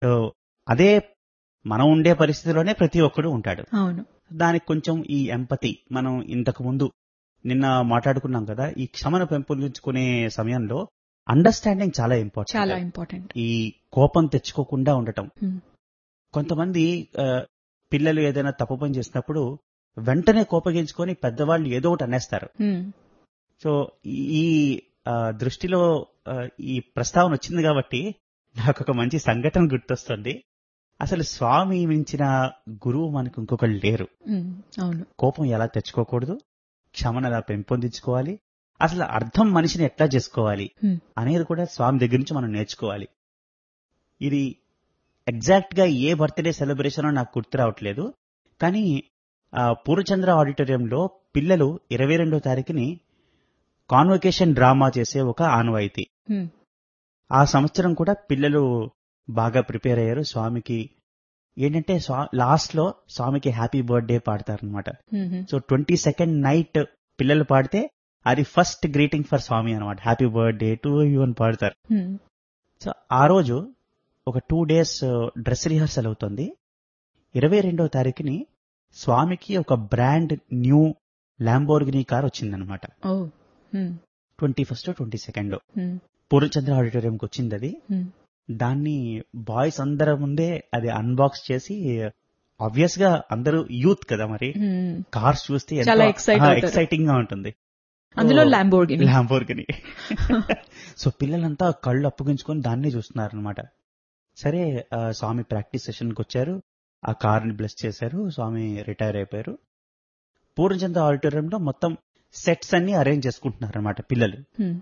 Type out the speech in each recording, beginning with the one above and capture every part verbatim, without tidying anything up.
So అదే మనం ఉండే పరిస్థితిలోనే ప్రతి ఒక్కడు ఉంటాడు. అవును. దానికి కొంచెం ఈ ఎంపతి మనం ఇంతకు ముందు నిన్న మాట్లాడుకున్నాం కదా, ఈ క్షమను పెంపొందించుకునే సమయంలో అండర్స్టాండింగ్ చాలా ఇంపార్టెంట్. చాలా ఇంపార్టెంట్. ఈ కోపం తెచ్చుకోకుండా ఉండటం. Hmm. కొంతమంది ఆ, పిల్లలు ఏదైనా తప్పు పని చేసినప్పుడు వెంటనే కోపగించుకొని పెద్దవాళ్ళు ఏదో ఒకటి అనేస్తారు. Hmm. సో ఈ ఆ, దృష్టిలో ఆ, ఈ ప్రస్తావన వచ్చింది కాబట్టి నాకు ఒక మంచి సంఘటన గుర్తొస్తుంది. అసలు స్వామి మించిన గురువు మనకు ఇంకొకళ్ళు లేరు. Hmm. అవును. కోపం ఎలా తెచ్చుకోకూడదు, క్షమను ఎలా పెంపొందించుకోవాలి, అసలు అర్థం మనిషిని ఎట్లా చేసుకోవాలి Hmm. అనేది కూడా స్వామి దగ్గర నుంచి మనం నేర్చుకోవాలి. ఇది ఎగ్జాక్ట్ గా ఏ బర్త్డే సెలబ్రేషన్ నాకు గుర్తు రావట్లేదు, కానీ ఆ, పూర్వచంద్ర ఆడిటోరియంలో పిల్లలు ఇరవై రెండో తారీఖుని కాన్వకేషన్ డ్రామా చేసే ఒక ఆనవాయితీ. Hmm. ఆ సంవత్సరం కూడా పిల్లలు బాగా ప్రిపేర్ అయ్యారు. స్వామికి ఏంటంటే లాస్ట్ లో స్వామికి happy birthday పాడతారనమాట. Hmm. So twenty second night పిల్లలు పాడితే అది ఫస్ట్ గ్రీటింగ్ ఫర్ స్వామి అనమాట. హ్యాపీ బర్త్డే టు యూ అని పాడతారు. Hmm. సో ఆ రోజు ఒక టూ డేస్ డ్రెస్ రిహర్సల్ అవుతుంది. ఇరవై రెండవ తారీఖుని స్వామికి ఒక బ్రాండ్ న్యూ ల్యాంబోర్గినీ కార్ వచ్చిందనమాట. Oh. Hmm. Twenty first twenty second Hmm. పూర్వచంద్ర ఆడిటోరియంకి వచ్చింది అది. Hmm. దాన్ని బాయ్స్ అందరి ముందే అది అన్బాక్స్ చేసి, ఆబ్వియస్ గా అందరూ యూత్ కదా మరి, Hmm. కార్స్ చూస్తే చాలా excite అవుతారు. ఎక్సైటింగ్ గా ఉంటుంది. అందులో ల్యాంబోర్గిని. ల్యాంబోర్గిని. సో పిల్లలంతా కళ్ళు అప్పగించుకొని దాన్నే చూస్తున్నారు అనమాట. సరే ఆ, స్వామి ప్రాక్టీస్ సెషన్కి వచ్చారు, ఆ కార్ని బ్లెస్ చేశారు, స్వామి రిటైర్ అయిపోయారు. పూర్ణచంద్ర ఆడిటోరియంలో మొత్తం సెట్స్ అన్ని అరేంజ్ చేసుకుంటున్నారు అనమాట పిల్లలు. Hmm.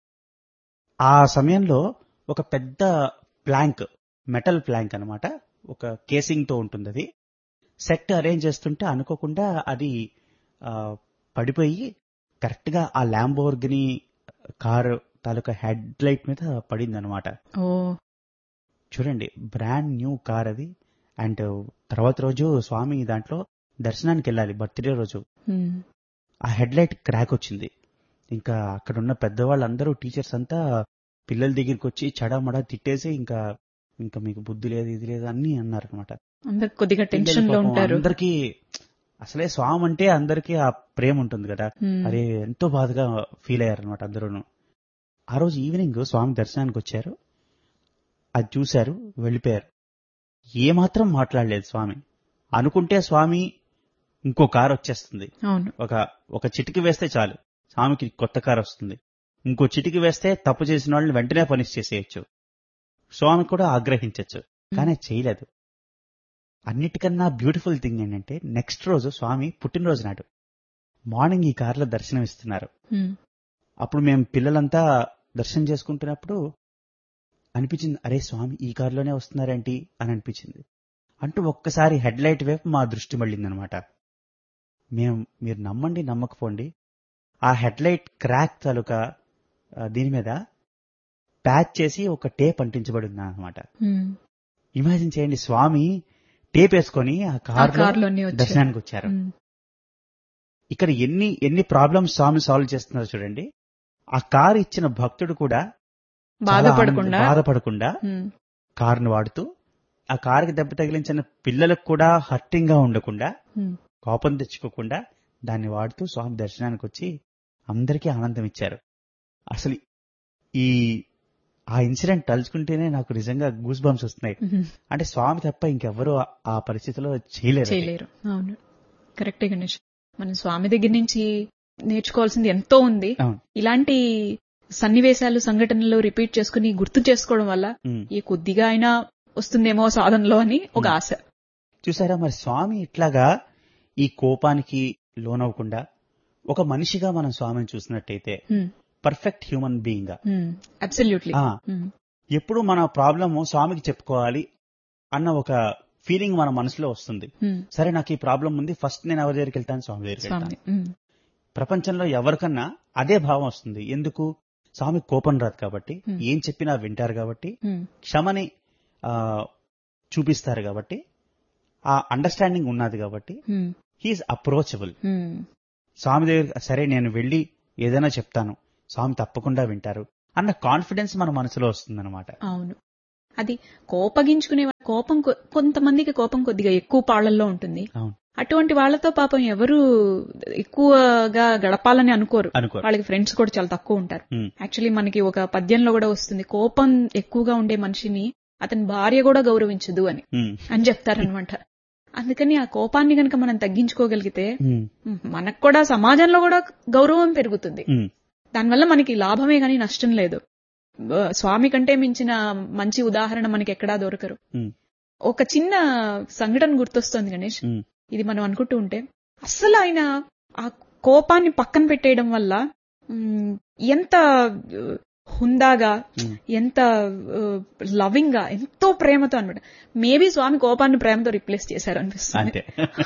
ఆ సమయంలో ఒక పెద్ద ప్లాంక్, మెటల్ ప్లాంక్ అన్నమాట, ఒక కేసింగ్ తో ఉంటుంది. అది సెట్ అరేంజ్ చేస్తుంటే అనుకోకుండా అది ఆ, పడిపోయి కరెక్ట్ గా ఆ ల్యాంబోర్గిని కారు తాలూకా హెడ్ లైట్ మీద పడింది అనమాట. Oh. చూడండి, బ్రాండ్ న్యూ కార్ అది. అండ్ తర్వాత రోజు స్వామి దాంట్లో దర్శనానికి వెళ్ళాలి, బర్త్డే రోజు. Hmm. ఆ హెడ్ లైట్ క్రాక్ వచ్చింది. ఇంకా అక్కడ ఉన్న పెద్దవాళ్ళందరూ, టీచర్స్ అంతా పిల్లల దగ్గరికి వచ్చి చడామడా తిట్టేసి ఇంకా ఇంకా మీకు బుద్ధి లేదు ఇది లేదు అన్ని అన్నారు అనమాట. అందరు కొద్దిగా టెన్షన్ లో ఉంటారు. అందరికి అసలే స్వామి అంటే అందరికీ ఆ ప్రేమ ఉంటుంది కదా. Hmm. అరే ఎంతో బాధగా ఫీల్ అయ్యారు అనమాట అందరూను. ఆ రోజు ఈవినింగ్ స్వామి దర్శనానికి వచ్చారు, అది చూశారు, వెళ్ళిపోయారు. ఏమాత్రం మాట్లాడలేదు స్వామి. అనుకుంటే స్వామి ఇంకో కారు వచ్చేస్తుంది, అవును. ఒక ఒక చిటికి వేస్తే చాలు స్వామికి కొత్త కారు వస్తుంది. ఇంకో చిటికి వేస్తే తప్పు చేసిన వాళ్ళని వెంటనే పనిష్ చేసేయచ్చు, స్వామి కూడా ఆగ్రహించచ్చు. కానీ చేయలేదు. అన్నిటికన్నా బ్యూటిఫుల్ థింగ్ ఏంటంటే నెక్స్ట్ రోజు స్వామి పుట్టినరోజు నాడు మార్నింగ్ ఈ కారులో దర్శనం ఇస్తున్నారు. Hmm. అప్పుడు మేము పిల్లలంతా దర్శనం చేసుకుంటున్నప్పుడు అనిపించింది, అరే స్వామి ఈ కారులోనే వస్తున్నారేంటి అని అనిపించింది. అంటూ ఒక్కసారి హెడ్ లైట్ వైపు మా దృష్టి మళ్ళిందనమాట. మేము మీరు నమ్మండి నమ్మకపోండి, ఆ హెడ్ లైట్ క్రాక్ తాలూకా ఆ, దీని మీద ప్యాచ్ చేసి ఒక టేప్ అంటించబడి ఉంది అనమాట. Hmm. ఇమాజిన్ చేయండి, స్వామి టేప్ వేసుకొని ఆ ఆ కారులో కార్లోనే వచ్చారు. దర్శనానికి వచ్చారు. Hmm. ఇక్కడ ఎన్ని ఎన్ని ప్రాబ్లమ్స్ స్వామి సాల్వ్ చేస్తున్నారు చూడండి. ఆ కారు ఇచ్చిన భక్తుడు కూడా చాలా బాధపడకుండా. ఆనంద- బాధపడకుండా Hmm. కారును వాడుతూ, ఆ కారుకి దెబ్బ తగిలించిన పిల్లలకు కూడా హర్టింగ్ గా ఉండకుండా, Hmm. కోపం తెచ్చుకోకుండా దాన్ని వాడుతూ స్వామి దర్శనానికి వచ్చి అందరికీ ఆనందం ఇచ్చారు. అసలు ఈ ఆ ఇన్సిడెంట్ తలుచుకుంటేనే నాకు నిజంగా గూస్ బంప్స్ వస్తున్నాయి. Hmm. అంటే స్వామి తప్ప ఇంకెవ్వరూ ఆ- ఆ పరిస్థితిలో చేయలేరు. అది. చేయలేరు. అవును, కరెక్టే గణేష్. మనం స్వామి దగ్గర నుంచి నేర్చుకోవాల్సింది ఎంతో ఉంది. అవును. ఇలాంటి సన్నివేశాలు, సంఘటనలు రిపీట్ చేసుకుని గుర్తు చేసుకోవడం వల్ల ఉమ్. ఈ కొద్దిగా అయినా వస్తుందేమో సాధనలో అని ఒక Hmm. ఆశ. చూసారా మరి స్వామి ఇట్లాగా ఈ కోపానికి లోనవ్వకుండా ఒక మనిషిగా మనం స్వామిని చూసినట్టయితే పర్ఫెక్ట్ హ్యూమన్ బీయింగ్ గా, అబ్సల్యూట్లీ. ఆ, ఎప్పుడు మన ప్రాబ్లమ్ స్వామికి చెప్పుకోవాలి అన్న ఒక ఫీలింగ్ మన మనసులో వస్తుంది. సరే నాకు ఈ ప్రాబ్లం ఉంది, ఫస్ట్ నేను ఎవరి దగ్గరికి వెళ్తాను, స్వామి దగ్గరికి వెళ్తాను. ప్రపంచంలో ఎవరికన్నా అదే భావం వస్తుంది. ఎందుకు? స్వామి కోపం రాదు కాబట్టి, ఏం చెప్పినా వింటారు కాబట్టి, క్షమని ఆ చూపిస్తారు కాబట్టి, ఆ అండర్స్టాండింగ్ ఉన్నది కాబట్టి, హీఈస్ అప్రోచబుల్. స్వామి దగ్గర సరే నేను వెళ్ళి ఏదైనా చెప్తాను, స్వామి తప్పకుండా వింటారు అన్న కాన్ఫిడెన్స్ మన మనసులో వస్తుందన్నమాట. అవును, అది కోపగించుకునే కోపం కొంతమందికి కోపం కొద్దిగా ఎక్కువ పాళ్లలో ఉంటుంది. అటువంటి వాళ్లతో పాపం ఎవరు ఎక్కువగా గడపాలని అనుకోరు. వాళ్ళకి ఫ్రెండ్స్ కూడా చాలా తక్కువ ఉంటారు. యాక్చువల్లీ మనకి ఒక పద్యంలో కూడా వస్తుంది, కోపం ఎక్కువగా ఉండే మనిషిని అతని భార్య కూడా గౌరవించదు అని అని చెప్తారనమాట. అందుకని ఆ కోపాన్ని గనక మనం తగ్గించుకోగలిగితే మనకు కూడా సమాజంలో కూడా గౌరవం పెరుగుతుంది. దానివల్ల మనకి లాభమే గాని నష్టం లేదు. స్వామి కంటే మించిన మంచి ఉదాహరణ మనకి ఎక్కడా దొరకరు. ఒక చిన్న సంఘటన గుర్తొస్తోంది గణేష్. ఇది మనం అనుకుంటూ ఉంటే అస్సలు ఆయన ఆ కోపాన్ని పక్కన పెట్టేయడం వల్ల ఎంత హుందాగా, ఎంత లవింగ్ గా, ఎంతో ప్రేమతో అనమాట. మేబీ స్వామి కోపాన్ని ప్రేమతో రిప్లేస్ చేశారు అనిపిస్తుంది.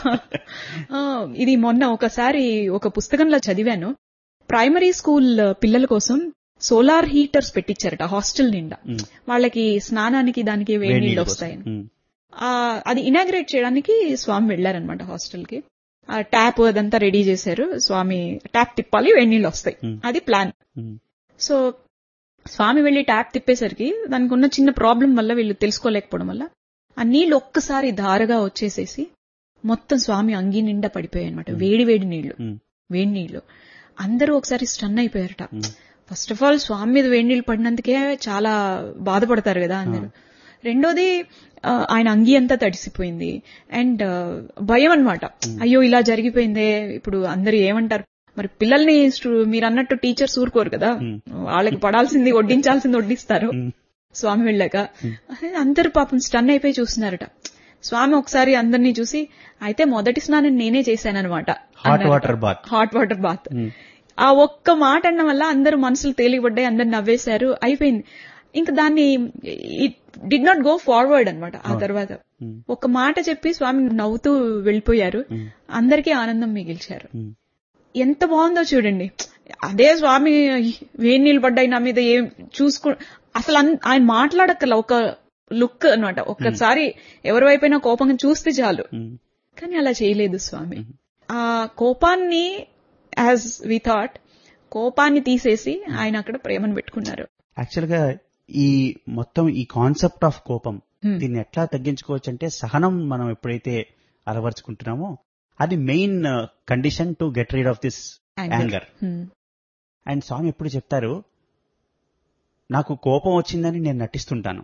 ఇది మొన్న ఒకసారి ఒక పుస్తకంలో చదివాను. ప్రైమరీ స్కూల్ పిల్లల కోసం సోలార్ హీటర్స్ పెట్టించారట హాస్టల్ నిండా. వాళ్ళకి స్నానానికి దానికి వేడి నీళ్ళు వస్తాయని. అది ఇనాగ్రేట్ చేయడానికి స్వామి వెళ్లారనమాట హాస్టల్ కి. ఆ ట్యాప్ అదంతా రెడీ చేశారు. స్వామి ట్యాప్ తిప్పాలి, వేడి నీళ్ళు వస్తాయి, అది ప్లాన్. సో స్వామి వెళ్లి ట్యాప్ తిప్పేసరికి దానికి ఉన్న చిన్న ప్రాబ్లం వల్ల వీళ్ళు తెలుసుకోలేకపోవడం వల్ల ఆ నీళ్లు ఒక్కసారి ధారగా వచ్చేసేసి మొత్తం స్వామి అంగి నిండా పడిపోయాయి అనమాట. వేడి వేడి నీళ్లు, వేడి నీళ్లు. అందరూ ఒకసారి స్టన్ అయిపోయారట. ఫస్ట్ ఆఫ్ ఆల్ స్వామి మీద వేడి నీళ్లు పడినందుకే చాలా బాధపడతారు కదా అందరూ. రెండోది ఆయన అంగి అంతా తడిసిపోయింది. అండ్ భయం అనమాట, అయ్యో ఇలా జరిగిపోయిందే, ఇప్పుడు అందరూ ఏమంటారు. మరి పిల్లల్ని మీరు అన్నట్టు టీచర్స్ ఊరుకోరు కదా, వాళ్ళకి పడాల్సింది వడ్డించాల్సింది వడ్డిస్తారు. స్వామి వెళ్ళాక అందరూ పాపం స్టన్ అయిపోయి చూస్తున్నారట. స్వామి ఒకసారి అందరినీ చూసి, అయితే మొదటి స్నానం నేనే చేశాననమాట, hot water bath hot water bath ఆ ఒక్క మాట అన్న వల్ల అందరూ మనసులు తేలిపడ్డాయి, అందరు నవ్వేశారు, అయిపోయింది. ఇంకా దాన్ని it did not go forward అనమాట. ఆ తర్వాత ఒక మాట చెప్పి స్వామి నవ్వుతూ వెళ్ళిపోయారు. అందరికీ ఆనందం మిగిల్చారు. ఎంత బాగుందో చూడండి. అదే స్వామి వేడి నీళ్ళు పడ్డాయి నా మీద, ఏం చూసుకో, అసలు ఆయన మాట్లాడక్కల, ఒక లుక్ అనమాట. ఒక్కసారి ఎవరి వైపైనా కోపంగా చూస్తే చాలు. కానీ అలా చేయలేదు స్వామి. ఆ కోపాన్ని, యాజ్ వి థాట్, కోపాన్ని తీసేసి ఆయన అక్కడ ప్రేమను పెట్టుకున్నారు. యాక్చువల్ గా ఈ మొత్తం ఈ కాన్సెప్ట్ ఆఫ్ కోపం, దీన్ని ఎట్లా తగ్గించుకోవచ్చు అంటే సహనం మనం ఎప్పుడైతే అలవర్చుకుంటున్నామో అది main condition to get rid of this anger. And స్వామి ఎప్పుడు చెప్తారు, నాకు కోపం వచ్చిందని నేను నటిస్తుంటాను.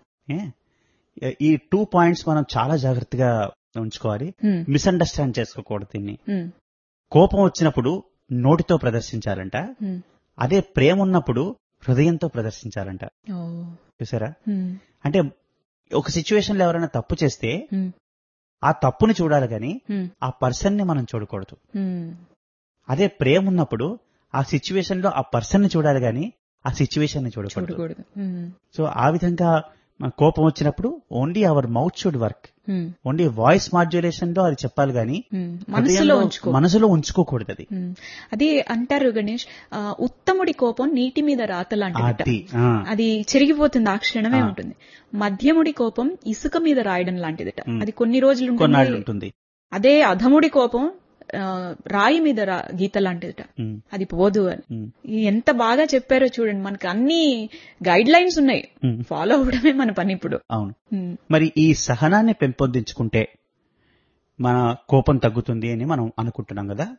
ఈ టూ పాయింట్స్ మనం చాలా జాగ్రత్తగా ఉంచుకోవాలి, మిస్అండర్స్టాండ్ చేసుకోకూడదు దీన్ని. కోపం వచ్చినప్పుడు నోటితో ప్రదర్శించాలంట, అదే ప్రేమ ఉన్నప్పుడు హృదయంతో ప్రదర్శించాలంట. చూసారా? అంటే ఒక సిచ్యువేషన్ లో ఎవరైనా తప్పు చేస్తే ఆ తప్పుని చూడాలి గాని ఆ పర్సన్ ని మనం చూడకూడదు. అదే ప్రేమ ఉన్నప్పుడు ఆ సిచ్యువేషన్ లో ఆ పర్సన్ ని చూడాలి గాని ఆ సిచ్యువేషన్ ని చూడకూడదు. సో ఆ విధంగా కోపం వచ్చినప్పుడు only our mouth should work, only voice modulation లో అది చెప్పాలి గాని మనసులో ఉంచుకోకూడదు. అది అది అంటారు గణేష్, ఉత్తముడి కోపం నీటి మీద రాత లాంటిది, అది చెరిగిపోతుంది, ఆ క్షణమే ఉంటుంది. మధ్యముడి కోపం ఇసుక మీద రాయడం లాంటిదిట, అది కొన్ని రోజులు ఉంటుంది. అదే అధముడి కోపం రాయి మీద గీత లాంటిదిట, అది పోదు అని. ఎంత బాగా చెప్పారో చూడండి. మనకి అన్ని గైడ్ లైన్స్ ఉన్నాయి, ఫాలో అవడమే మన పని ఇప్పుడు. అవును. మరి ఈ సహనాన్ని పెంపొందించుకుంటే మన కోపం తగ్గుతుంది అని మనం అనుకుంటున్నాం కదా.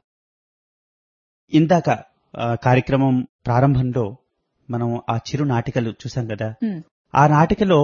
ఇందాక కార్యక్రమం ప్రారంభంలో మనం ఆ చిరు నాటికలు చూసాం కదా. ఆ నాటికలో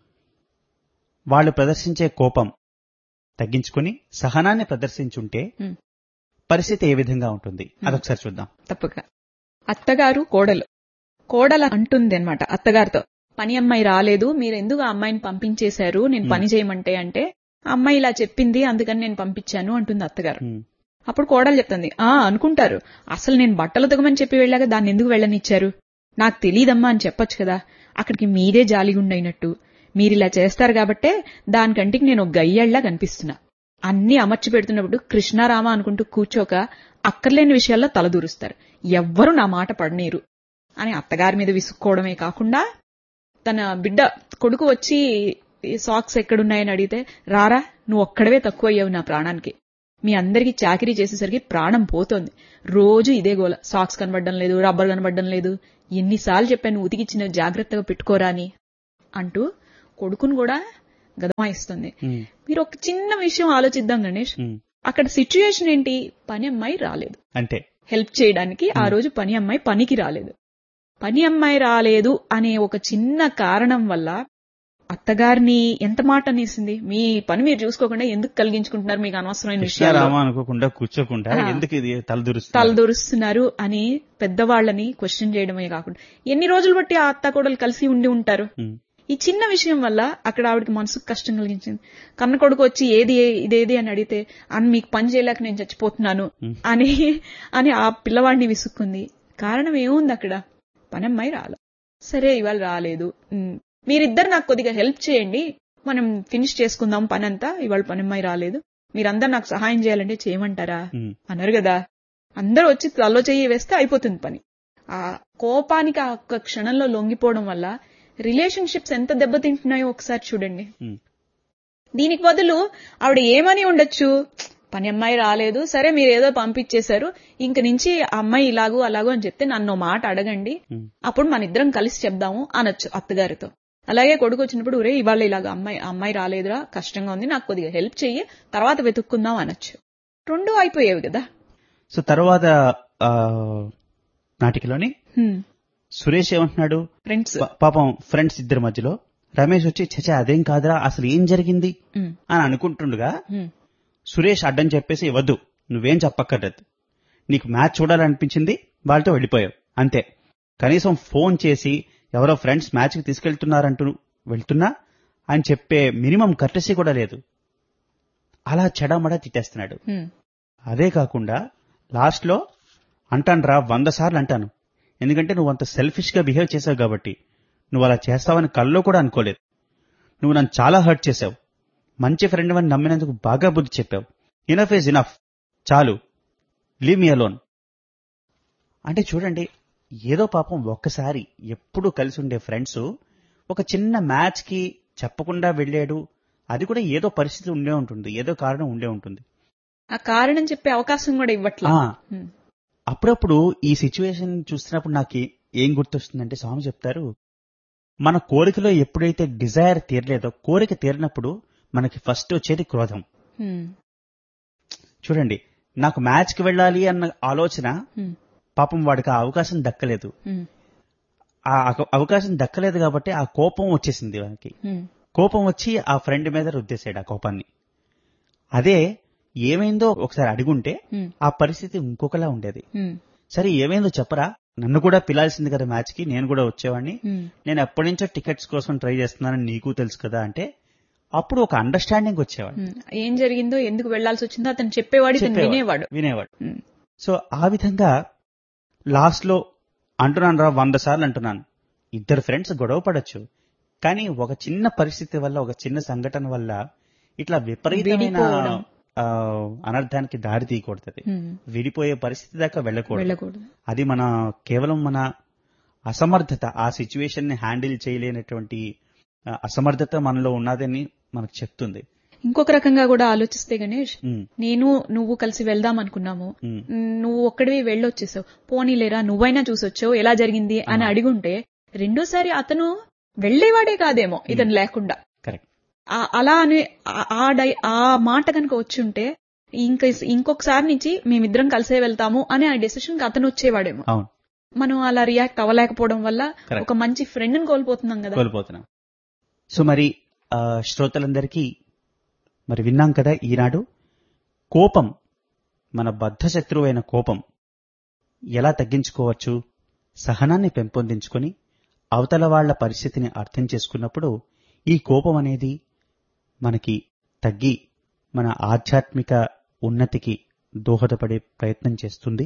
వాళ్ళు ప్రదర్శించే కోపం తగ్గించుకుని సహనాన్ని ప్రదర్శించుంటే పరిస్థితి ఏ విధంగా ఉంటుంది అదొకసారి చూద్దాం. తప్పక. అత్తగారు కోడలు కోడలు అంటుంది అనమాట అత్తగారితో, పని అమ్మాయి రాలేదు, మీరు ఎందుకు ఆ అమ్మాయిని పంపించేశారు, నేను పని చేయమంటే అంటే, అమ్మాయి ఇలా చెప్పింది అందుకని నేను పంపించాను అంటుంది అత్తగారు. అప్పుడు కోడలు చెప్తుంది, ఆ అనుకుంటారు, అసలు నేను బట్టలు ఉతకమని చెప్పి వెళ్ళాక దాన్ని ఎందుకు వెళ్ళనిచ్చారు, నాకు తెలియదమ్మా అని చెప్పొచ్చు కదా, అక్కడికి మీరే జాలిగుండైనట్టు మీరిలా చేస్తారు కాబట్టే దానికంటికి నేను ఒక గయ్యాళ్లా కనిపిస్తున్నా. అన్ని అమర్చి పెడుతున్నప్పుడు కృష్ణారామ అనుకుంటూ కూర్చోక అక్కర్లేని విషయాల్లో తలదూరుస్తారు, ఎవ్వరూ నా మాట పడనీరు అని అత్తగారి మీద విసుక్కోవడమే కాకుండా, తన బిడ్డ కొడుకు వచ్చి సాక్స్ ఎక్కడున్నాయని అడిగితే, రారా నువ్వు ఒక్కడవే తక్కువ అయ్యావు నా ప్రాణానికి, మీ అందరికీ చాకరీ చేసేసరికి ప్రాణం పోతోంది, రోజు ఇదే గోల, సాక్స్ కనబడడం లేదు, రబ్బర్ కనబడడం లేదు, ఎన్నిసార్లు చెప్పాను ఉతికిచ్చిన జాగ్రత్తగా పెట్టుకోరా అని అంటూ కొడుకును కూడా గదమాయిస్తుంది. మీరు ఒక చిన్న విషయం ఆలోచిద్దాం గణేష్. అక్కడ సిచ్యుయేషన్ ఏంటి? పని అమ్మాయి రాలేదు, అంటే హెల్ప్ చేయడానికి ఆ రోజు పని అమ్మాయి పనికి రాలేదు. పని అమ్మాయి రాలేదు అనే ఒక చిన్న కారణం వల్ల అత్తగారిని ఎంత మాట అనేసింది, మీ పని మీరు చూసుకోకుండా ఎందుకు కలిగించుకుంటున్నారు, మీకు అనవసరమైన విషయాలు అనుకోకుండా కూర్చోకుండా ఎందుకు ఇది తలదూరుస్తున్నారు అని పెద్దవాళ్ళని క్వశ్చన్ చేయడమే కాకుండా ఎన్ని రోజులు బట్టి ఆ అత్త కోడలు కలిసి ఉండి ఉంటారు. ఈ చిన్న విషయం వల్ల అక్కడ ఆవిడకి మనసుకు కష్టం కలిగించింది. కన్న కొడుకు వచ్చి ఏది ఇదేది అని అడిగితే అని మీకు పని చేయలేక నేను చచ్చిపోతున్నాను అని అని ఆ పిల్లవాడిని విసుక్కుంది. కారణం ఏముంది అక్కడ? పనమ్మాయి రాలేదు. సరే ఇవాళ రాలేదు, మీరిద్దరు నాకు కొద్దిగా హెల్ప్ చేయండి, మనం ఫినిష్ చేసుకుందాం పని అంతా, ఇవాళ పనమ్మాయి రాలేదు, మీరందరూ నాకు సహాయం చేయాలంటే చేయమంటారా అన్నారు కదా. అందరూ వచ్చి తల్లో చెయ్యి వేస్తే అయిపోతుంది పని. ఆ కోపానికి ఆ ఒక్క క్షణంలో లొంగిపోవడం వల్ల రిలేషన్షిప్స్ ఎంత దెబ్బతింటున్నాయో ఒకసారి చూడండి. దీనికి బదులు ఆవిడ ఏమని ఉండొచ్చు, పని అమ్మాయి రాలేదు, సరే మీరు ఏదో పంపించేశారు, ఇంక నుంచి ఆ అమ్మాయి ఇలాగూ అలాగూ అని చెప్తే నన్ను మాట అడగండి, అప్పుడు మన ఇద్దరం కలిసి చెప్దాము అనొచ్చు అత్తగారితో. అలాగే కొడుకు వచ్చినప్పుడు ఊరే ఇవాళ ఇలాగ అమ్మాయి అమ్మాయి రాలేదురా, కష్టంగా ఉంది, నాకు కొద్దిగా హెల్ప్ చెయ్యి, తర్వాత వెతుక్కుందాం అనొచ్చు. రెండు అయిపోయేవి కదా. సో తర్వాత నాటికలోని సురేష్ ఏమంటున్నాడు, ఫ్రెండ్స్ పాపం ఫ్రెండ్స్ ఇద్దరి మధ్యలో రమేష్ వచ్చి చచా అదేం కాదురా, అసలు ఏం జరిగింది అని అనుకుంటుండగా సురేష్ అడ్డం చెప్పేసి వద్దు, నువ్వేం చెప్పక్కర్లేదు, నీకు మ్యాచ్ చూడాలనిపించింది వాళ్ళతో వెళ్ళిపోయావు అంతే, కనీసం ఫోన్ చేసి ఎవరో ఫ్రెండ్స్ మ్యాచ్ కి తీసుకెళ్తున్నారంటూ వెళ్తున్నా అని చెప్పే మినిమం కర్టసీ కూడా లేదు. అలా చెడమడా తిట్టేస్తున్నాడు. అదే కాకుండా లాస్ట్ లో అంటాను రా, వంద సార్లు అంటాను, ఎందుకంటే నువ్వు అంత సెల్ఫిష్ గా బిహేవ్ చేసావు కాబట్టి, నువ్వు అలా చేస్తావని కల్లో కూడా అనుకోలేదు, నువ్వు నన్ను చాలా హర్ట్ చేశావు, మంచి ఫ్రెండ్ అని నమ్మినందుకు బాగా బుద్ధి చెప్పావు, ఇనఫ్ ఈజ్ ఇనఫ్, చాలు, లీవ్ మీ అలోన్. అంటే చూడండి, ఏదో పాపం ఒక్కసారి ఎప్పుడు కలిసి ఉండే ఫ్రెండ్స్ ఒక చిన్న మ్యాచ్ కి చెప్పకుండా వెళ్ళాడు, అది కూడా ఏదో పరిస్థితి ఉండే ఉంటుంది, ఏదో కారణం ఉండే ఉంటుంది, ఆ కారణం చెప్పే అవకాశం కూడా ఇవ్వట్లా. అప్పుడప్పుడు ఈ సిచ్యువేషన్ చూస్తున్నప్పుడు నాకు ఏం గుర్తొస్తుందంటే, స్వామి చెప్తారు, మన కోరికలో ఎప్పుడైతే డిజైర్ తీరలేదో, కోరిక తీరినప్పుడు మనకి ఫస్ట్ వచ్చేది క్రోధం. చూడండి, నాకు మ్యాచ్ కి వెళ్ళాలి అన్న ఆలోచన, పాపం వాడికి ఆ అవకాశం దక్కలేదు, ఆ అవకాశం దక్కలేదు కాబట్టి ఆ కోపం వచ్చేసింది వానికి. కోపం వచ్చి ఆ ఫ్రెండ్ మీద రుద్దేశాడు ఆ కోపాన్ని. అదే ఏమైందో ఒకసారి అడుగుంటే ఆ పరిస్థితి ఇంకొకలా ఉండేది. సరే ఏమైందో చెప్పరా, నన్ను కూడా పిలాల్సింది కదా మ్యాచ్ కి, నేను కూడా వచ్చేవాడిని, నేను ఎప్పటి నుంచో టికెట్స్ కోసం ట్రై చేస్తున్నానని నీకు తెలుసు కదా అంటే అప్పుడు ఒక అండర్స్టాండింగ్ వచ్చేవాడు. ఏం జరిగిందో, ఎందుకు వెళ్లాల్సి వచ్చిందో అతను చెప్పేవాడు, వినేవాడు వినేవాడు సో ఆ విధంగా లాస్ట్ లో అంటున్నాను రా, వంద సార్లు అంటున్నాను, ఇద్దరు ఫ్రెండ్స్ గొడవ పడొచ్చు, కానీ ఒక చిన్న పరిస్థితి వల్ల, ఒక చిన్న సంఘటన వల్ల ఇట్లా విపరీతమైన అనర్థానికి దారి తీయకూడదు, విడిపోయే పరిస్థితి దాకా వెళ్ళకూడదు. అది మన కేవలం మన అసమర్థత, ఆ సిచ్యువేషన్ ని హ్యాండిల్ చేయలేనటువంటి అసమర్థత మనలో ఉన్నదని మనకు చెప్తుంది. ఇంకొక రకంగా కూడా ఆలోచిస్తే గణేష్, నేను నువ్వు కలిసి వెళ్దాం అనుకున్నాము, నువ్వు ఒక్కడివి వెళ్ళొచ్చేసావు, పోనీలేరా నువ్వైనా చూసొచ్చావు, ఎలా జరిగింది అని అడిగుంటే రెండోసారి అతను వెళ్లేవాడే కాదేమో ఇతను లేకుండా. అలా అని ఆ మాట కనుక వచ్చుంటే ఇంక ఇంకొకసారి నుంచి మేమిద్దరం కలిసే వెళ్తాము అనే ఆ డెసిషన్ కి అతను వచ్చేవాడేమో. మనం అలా రియాక్ట్ అవ్వలేకపోవడం వల్ల ఒక మంచి ఫ్రెండ్ ని కోల్పోతున్నాం కదా. కోల్పోతున్నాం. సో మరి శ్రోతలందరికీ మరి విన్నాం కదా ఈనాడు, కోపం, మన బద్ధ శత్రువైన కోపం ఎలా తగ్గించుకోవచ్చు, సహనాన్ని పెంపొందించుకొని అవతల వాళ్ల పరిస్థితిని అర్థం చేసుకున్నప్పుడు ఈ కోపం అనేది మనకి తగ్గి మన ఆధ్యాత్మిక ఉన్నతికి దోహదపడే ప్రయత్నం చేస్తుంది.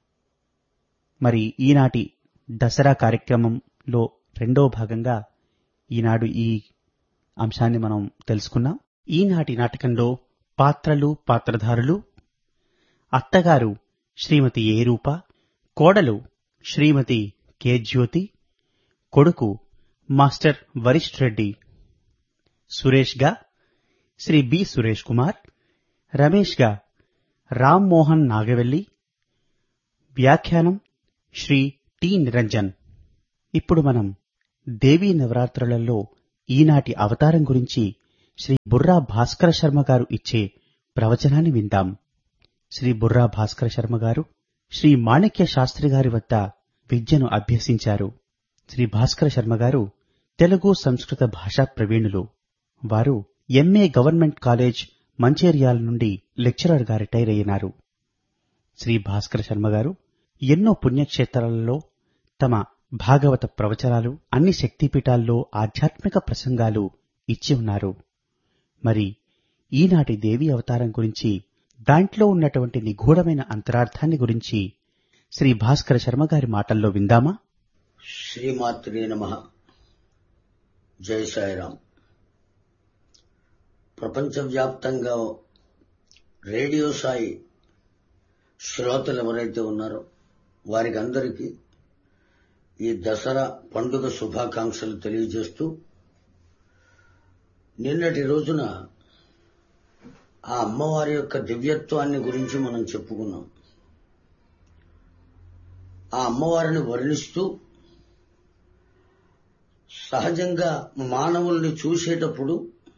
మరి ఈనాటి దసరా కార్యక్రమంలో రెండో భాగంగా ఈనాడు ఈ అంశాన్ని మనం తెలుసుకున్నాం. ఈనాటి నాటకంలో పాత్రలు, పాత్రధారులు: అత్తగారు శ్రీమతి ఏ రూప, కోడలు శ్రీమతి కె జ్యోతి, కొడుకు మాస్టర్ వరిష్ఠ్ రెడ్డి, సురేష్ గా శ్రీ బి సురేష్ కుమార్, రమేష్ గా రామ్ మోహన్ నాగవెల్లి, వ్యాఖ్యానం శ్రీ టి నిరంజన్. ఇప్పుడు మనం దేవీ నవరాత్రులలో ఈనాటి అవతారం గురించి శ్రీ బుర్రా భాస్కర శర్మ గారు ఇచ్చే ప్రవచనాన్ని విందాం. శ్రీ బుర్రా భాస్కర శర్మ గారు శ్రీ మాణిక్య శాస్త్రి గారి వద్ద విద్యను అభ్యసించారు. శ్రీ భాస్కర శర్మ గారు తెలుగు సంస్కృత భాషా ప్రవీణులు. వారు ఎంఏ గవర్నమెంట్ కాలేజ్ మంచేర్యాల నుండి లెక్చరర్ గా రిటైర్ అయినారు. శ్రీ భాస్కర శర్మ గారు ఎన్నో పుణ్యక్షేత్రాలలో తమ భాగవత ప్రవచనాలు, అన్ని శక్తిపీఠాల్లో ఆధ్యాత్మిక ప్రసంగాలు ఇచ్చి ఉన్నారు. మరి ఈనాటి దేవి అవతారం గురించి, దాంట్లో ఉన్నటువంటి నిగూఢమైన అంతరార్థాన్ని గురించి శ్రీ భాస్కర శర్మ గారి మాటల్లో విందామా? శ్రీమాత్రే నమః. జై సాయిరాం. ప్రపంచవ్యాప్తంగా రేడియో సాయి శ్రోతలు ఎవరైతే ఉన్నారో వారికి అందరికీ ఈ దసరా పండుగ శుభాకాంక్షలు తెలియజేస్తూ, నిన్నటి రోజున ఆ అమ్మవారి యొక్క దివ్యత్వాన్ని గురించి మనం చెప్పుకున్నాం. ఆ అమ్మవారిని వర్ణిస్తూ, సహజంగా మానవుల్ని చూసేటప్పుడు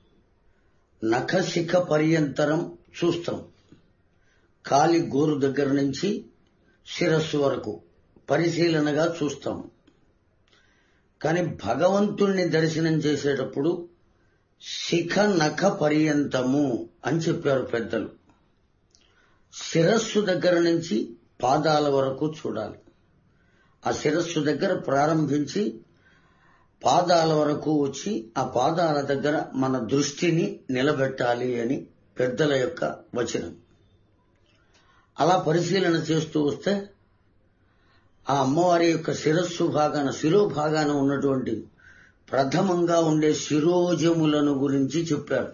నఖశిఖ పర్యంతరం చూస్తాం. కాలి గోరు దగ్గర నుంచి శిరస్సు వరకు పరిశీలనగా చూస్తాం. కానీ భగవంతుణ్ణి దర్శనం చేసేటప్పుడు శిఖ నఖ పర్యంతము అని చెప్పారు పెద్దలు. శిరస్సు దగ్గర నుంచి పాదాల వరకు చూడాలి. ఆ శిరస్సు దగ్గర ప్రారంభించి పాదాల వరకు వచ్చి ఆ పాదాల దగ్గర మన దృష్టిని నిలబెట్టాలి అని పెద్దల యొక్క వచనం. అలా పరిశీలన చేస్తూ వస్తే ఆ అమ్మవారి యొక్క శిరస్సు భాగాన, శిరోభాగాన ఉన్నటువంటి ప్రథమంగా ఉండే శిరోజములను గురించి చెప్పారు.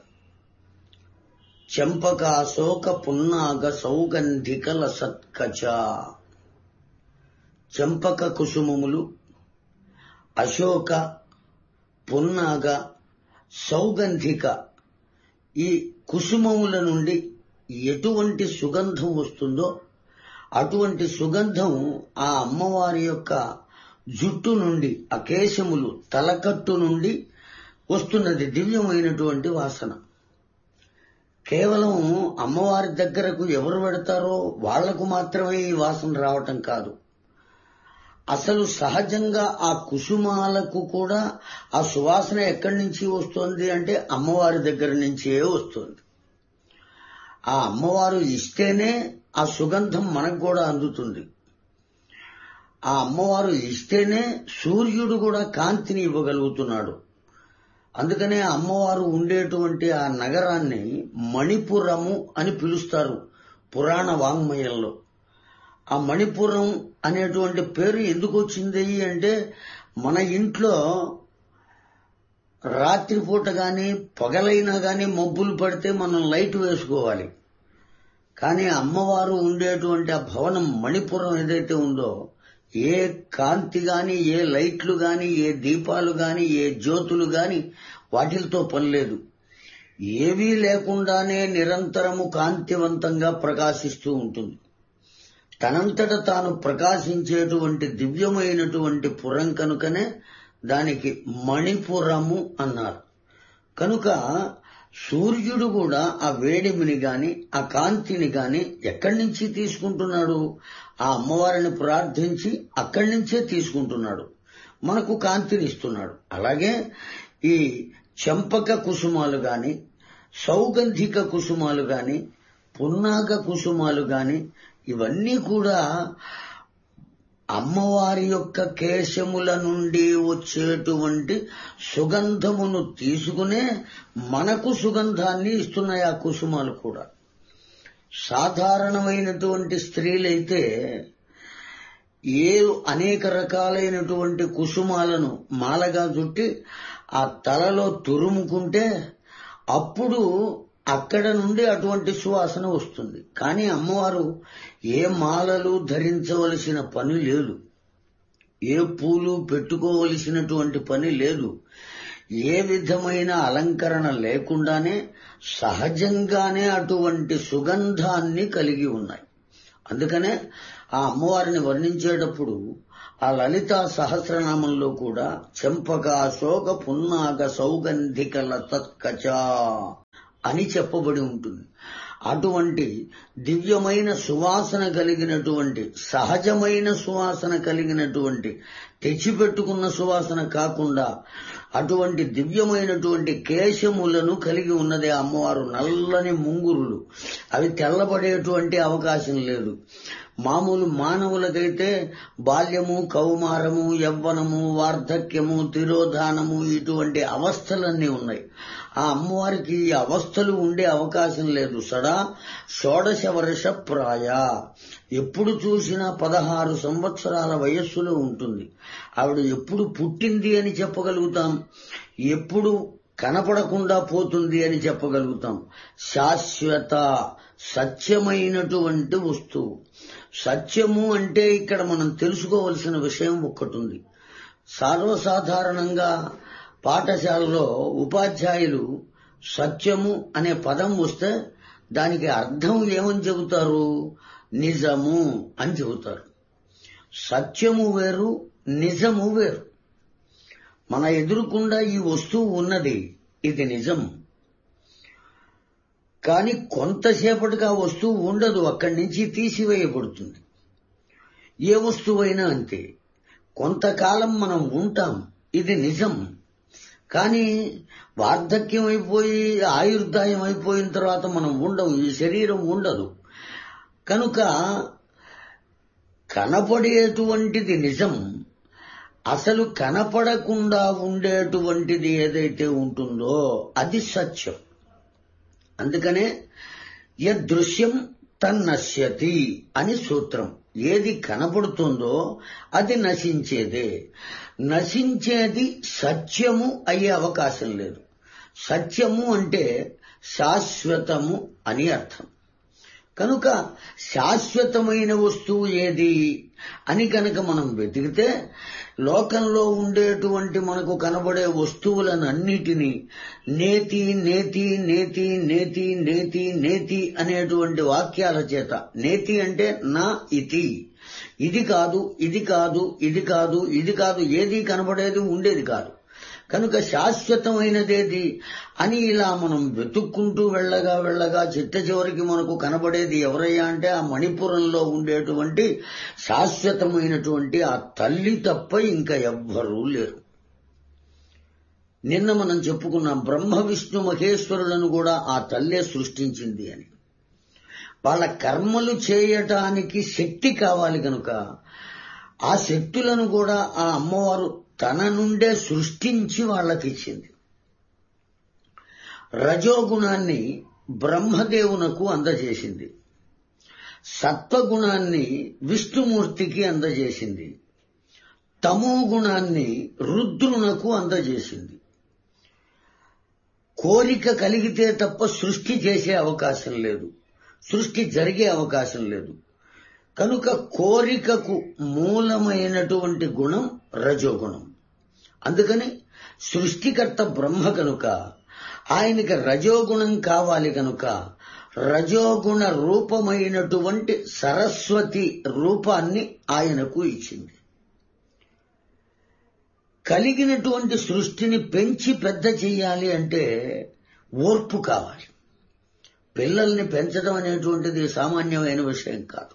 చెంపక అశోక పున్నాగ సౌగంధిక లసత్కచ. చెంపక కుసుమములు, అశోక, పున్నాగ, సౌగంధిక ఈ కుసుమముల నుండి ఎటువంటి సుగంధం వస్తుందో అటువంటి సుగంధం ఆ అమ్మవారి యొక్క జుట్టు నుండి, ఆ కేశములు, తలకట్టు నుండి వస్తున్నది. దివ్యమైనటువంటి వాసన. కేవలం అమ్మవారి దగ్గరకు ఎవరు పెడతారో వాళ్లకు మాత్రమే ఈ వాసన రావటం కాదు. అసలు సహజంగా ఆ కుసుమాలకు కూడా ఆ సువాసన ఎక్కడి నుంచి వస్తుంది అంటే అమ్మవారి దగ్గర నుంచే వస్తుంది. ఆ అమ్మవారు ఇస్తేనే ఆ సుగంధం మనకు కూడా అందుతుంది. ఆ అమ్మవారు ఇస్తేనే సూర్యుడు కూడా కాంతిని ఇవ్వగలుగుతున్నాడు. అందుకనే అమ్మవారు ఉండేటువంటి ఆ నగరాన్ని మణిపురము అని పిలుస్తారు పురాణ వాంగ్మయంలో. ఆ మణిపురం అనేటువంటి పేరు ఎందుకు వచ్చింది అంటే, మన ఇంట్లో రాత్రిపూట గాని పగలైనా గాని మబ్బులు పడితే మనం లైట్ వేసుకోవాలి. కానీ అమ్మవారు ఉండేటువంటి ఆ భవనం మణిపురం ఏదైతే ఉందో, ఏ కాంతి గాని, ఏ లైట్లు గాని, ఏ దీపాలు గాని, ఏ జ్యోతులు గాని వాటితో పని లేదు. ఏవీ లేకుండానే నిరంతరము కాంతివంతంగా ప్రకాశిస్తూ ఉంటుంది. తనంతట తాను ప్రకాశించేటువంటి దివ్యమైనటువంటి పురం కనుకనే దానికి మణిపురము అన్నారు. కనుక సూర్యుడు కూడా ఆ వేడిమిని గాని, ఆ కాంతిని గాని ఎక్కడి నుంచి తీసుకుంటున్నాడు? ఆ అమ్మవారిని ప్రార్థించి అక్కడి నుంచే తీసుకుంటున్నాడు, మనకు కాంతిని ఇస్తున్నాడు. అలాగే ఈ చెంపక కుసుమాలు గాని, సౌగంధిక కుసుమాలు గాని, పున్నాగ కుసుమాలు గాని ఇవన్నీ కూడా అమ్మవారి యొక్క కేశముల నుండి వచ్చేటువంటి సుగంధమును తీసుకునే మనకు సుగంధాన్ని ఇస్తున్నాయి ఆ కుసుమాలు కూడా. సాధారణమైనటువంటి స్త్రీలైతే ఏ అనేక రకాలైనటువంటి కుసుమాలను మాలగా చుట్టి ఆ తలలో తురుముకుంటే అప్పుడు అక్కడ నుండి అటువంటి సువాసన వస్తుంది. కానీ అమ్మవారు ఏ మాలలు ధరించవలసిన పని లేదు, ఏ పూలు పెట్టుకోవలసినటువంటి పని లేదు, ఏ విధమైన అలంకరణ లేకుండానే సహజంగానే అటువంటి సుగంధాన్ని కలిగి ఉన్నాయి. అందుకనే ఆ అమ్మవారిని వర్ణించేటప్పుడు ఆ లలితా సహస్రనామంలో కూడా చెంపక శోక పున్నాగ సౌగంధికల తత్కచ అని చెప్పబడి ఉంటుంది. అటువంటి దివ్యమైన సువాసన కలిగినటువంటి, సహజమైన సువాసన కలిగినటువంటి, తెచ్చిపెట్టుకున్న సువాసన కాకుండా అటువంటి దివ్యమైనటువంటి కేశములను కలిగి ఉన్నదే అమ్మవారు. నల్లని ముంగురులు, అవి తెల్లబడేటువంటి అవకాశం లేదు. మామూలు మానవులకైతే బాల్యము, కౌమారము, యవ్వనము, వార్ధక్యము, తిరోధానము ఇటువంటి అవస్థలన్నీ ఉన్నాయి. ఆ అమ్మవారికి ఈ అవస్థలు ఉండే అవకాశం లేదు. సదా షోడశ వర్ష ప్రాయ, ఎప్పుడు చూసినా పదహారు సంవత్సరాల వయస్సులో ఉంటుంది. ఆవిడ ఎప్పుడు పుట్టింది అని చెప్పగలుగుతాం, ఎప్పుడు కనపడకుండా పోతుంది అని చెప్పగలుగుతాం. శాశ్వత, సత్యమైనటువంటి వస్తువు. సత్యము అంటే ఇక్కడ మనం తెలుసుకోవలసిన విషయం ఒక్కటుంది. సర్వసాధారణంగా పాఠశాలలో ఉపాధ్యాయులు సత్యము అనే పదం వస్తే దానికి అర్థం ఏమని చెబుతారు? నిజము అని చెబుతారు. సత్యము వేరు, నిజము వేరు. మన ఎదురుకుండా ఈ వస్తువు ఉన్నది, ఇది నిజం. కానీ కొంతసేపటికి ఆ వస్తువు ఉండదు, అక్కడి నుంచి తీసివేయబడుతుంది. ఏ వస్తువైనా అంతే, కొంతకాలం మనం ఉంటాం, ఇది నిజం. కానీ వార్ధక్యం అయిపోయి ఆయుర్దాయం అయిపోయిన తర్వాత మనం ఉండవు, ఈ శరీరం ఉండదు. కనుక కనపడేటువంటిది నిజం, అసలు కనపడకుండా ఉండేటువంటిది ఏదైతే ఉంటుందో అది సత్యం. అందుకనే యదృశ్యం తన్నశ్యతి అని సూత్రం. ఏది కనపడుతుందో అది నశించేదే. నశించేది సత్యము అయ్యే అవకాశం లేదు. సత్యము అంటే శాశ్వతము అని అర్థం. కనుక శాశ్వతమైన వస్తువు ఏది అని కనుక మనం వెతికితే లోకంలో ఉండేటువంటి మనకు కనబడే వస్తువులనన్నిటినీ నేతి నేతి నేతి నేతి నేతి నేతి అనేటువంటి వాక్యాల చేత, నేతి అంటే నా ఇతి, ఇది కాదు ఇది కాదు ఇది కాదు ఇది కాదు, ఏది కనబడేది ఉండేది కాదు. కనుక శాశ్వతమైనదేది అని ఇలా మనం వెతుక్కుంటూ వెళ్ళగా వెళ్ళగా చిట్ట చివరికి మనకు కనబడేది ఎవరయ్యా అంటే ఆ మణిపురంలో ఉండేటువంటి శాశ్వతమైనటువంటి ఆ తల్లి తప్ప ఇంకా ఎవ్వరూ లేరు. నిన్న మనం చెప్పుకున్నాం, బ్రహ్మ విష్ణు మహేశ్వరులను కూడా ఆ తల్లే సృష్టించింది అని. వాళ్ళ కర్మలు చేయటానికి శక్తి కావాలి కనుక ఆ శక్తులను కూడా ఆ అమ్మవారు తన నుండే సృష్టించి వాళ్ళకిచ్చింది. రజోగుణాన్ని బ్రహ్మదేవునకు అందజేసింది, సత్వగుణాన్ని విష్ణుమూర్తికి అందజేసింది, తమో గుణాన్ని రుద్రునకు అందజేసింది. కోరిక కలిగితే తప్ప సృష్టి చేసే అవకాశం లేదు, సృష్టి జరిగే అవకాశం లేదు. కనుక కోరికకు మూలమైనటువంటి గుణం రజోగుణం. అందుకని సృష్టికర్త బ్రహ్మ కనుక ఆయనకి రజోగుణం కావాలి కనుక రజోగుణ రూపమైనటువంటి సరస్వతి రూపాన్ని ఆయనకు ఇచ్చింది. కలిగినటువంటి సృష్టిని పెంచి పెద్ద చెయ్యాలి అంటే ఓర్పు కావాలి. పిల్లల్ని పెంచడం అనేటువంటిది సామాన్యమైన విషయం కాదు.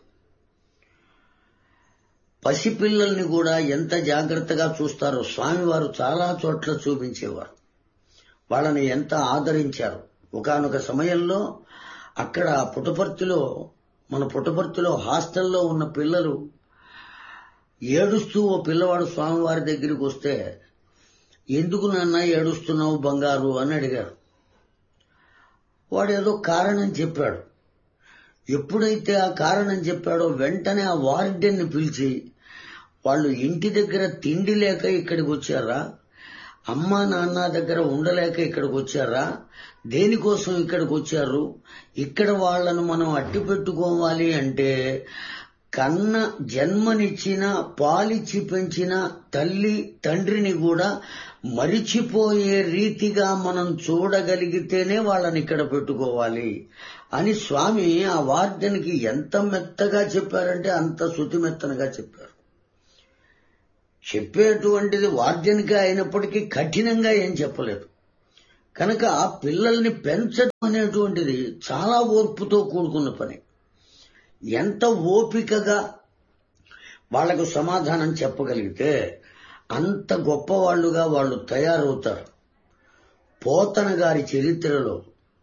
పసిపిల్లల్ని కూడా ఎంత జాగ్రత్తగా చూస్తారో స్వామివారు చాలా చోట్ల చూపించేవారు. వాళ్ళని ఎంత ఆదరించారు. ఒకానొక సమయంలో అక్కడ పుట్టపర్తిలో, మన పుట్టపర్తిలో హాస్టల్లో ఉన్న పిల్లలు ఏడుస్తూ ఓ పిల్లవాడు స్వామివారి దగ్గరికి వస్తే, ఎందుకు నాన్న ఏడుస్తున్నావు బంగారు అని అడిగారు. వాడు ఏదో కారణం చెప్పాడు. ఎప్పుడైతే ఆ కారణం చెప్పాడో వెంటనే ఆ వార్డెన్ని పిలిచి, వాళ్ళు ఇంటి దగ్గర తిండి లేక ఇక్కడికి వచ్చారా, అమ్మా నాన్న దగ్గర ఉండలేక ఇక్కడికి వచ్చారా, దేనికోసం ఇక్కడికి వచ్చారు, ఇక్కడ వాళ్లను మనం అట్టి పెట్టుకోవాలి అంటే కన్న జన్మనిచ్చిన పాలిచ్చి పెంచిన తల్లి తండ్రిని కూడా మరిచిపోయే రీతిగా మనం చూడగలిగితేనే వాళ్ళని ఇక్కడ పెట్టుకోవాలి అని స్వామి ఆ వార్డెన్కి ఎంత మెత్తగా చెప్పారంటే అంత శృతిమెత్తనగా చెప్పారు. చెప్పేటువంటిది వార్జనిక అయినప్పటికీ కఠినంగా ఏం చెప్పలేదు. కనుక పిల్లల్ని పెంచడం అనేటువంటిది చాలా ఓర్పుతో కూడుకున్న పని. ఎంత ఓపికగా వాళ్లకు సమాధానం చెప్పగలిగితే అంత గొప్పవాళ్లుగా వాళ్ళు తయారవుతారు. పోతన గారి చరిత్రలో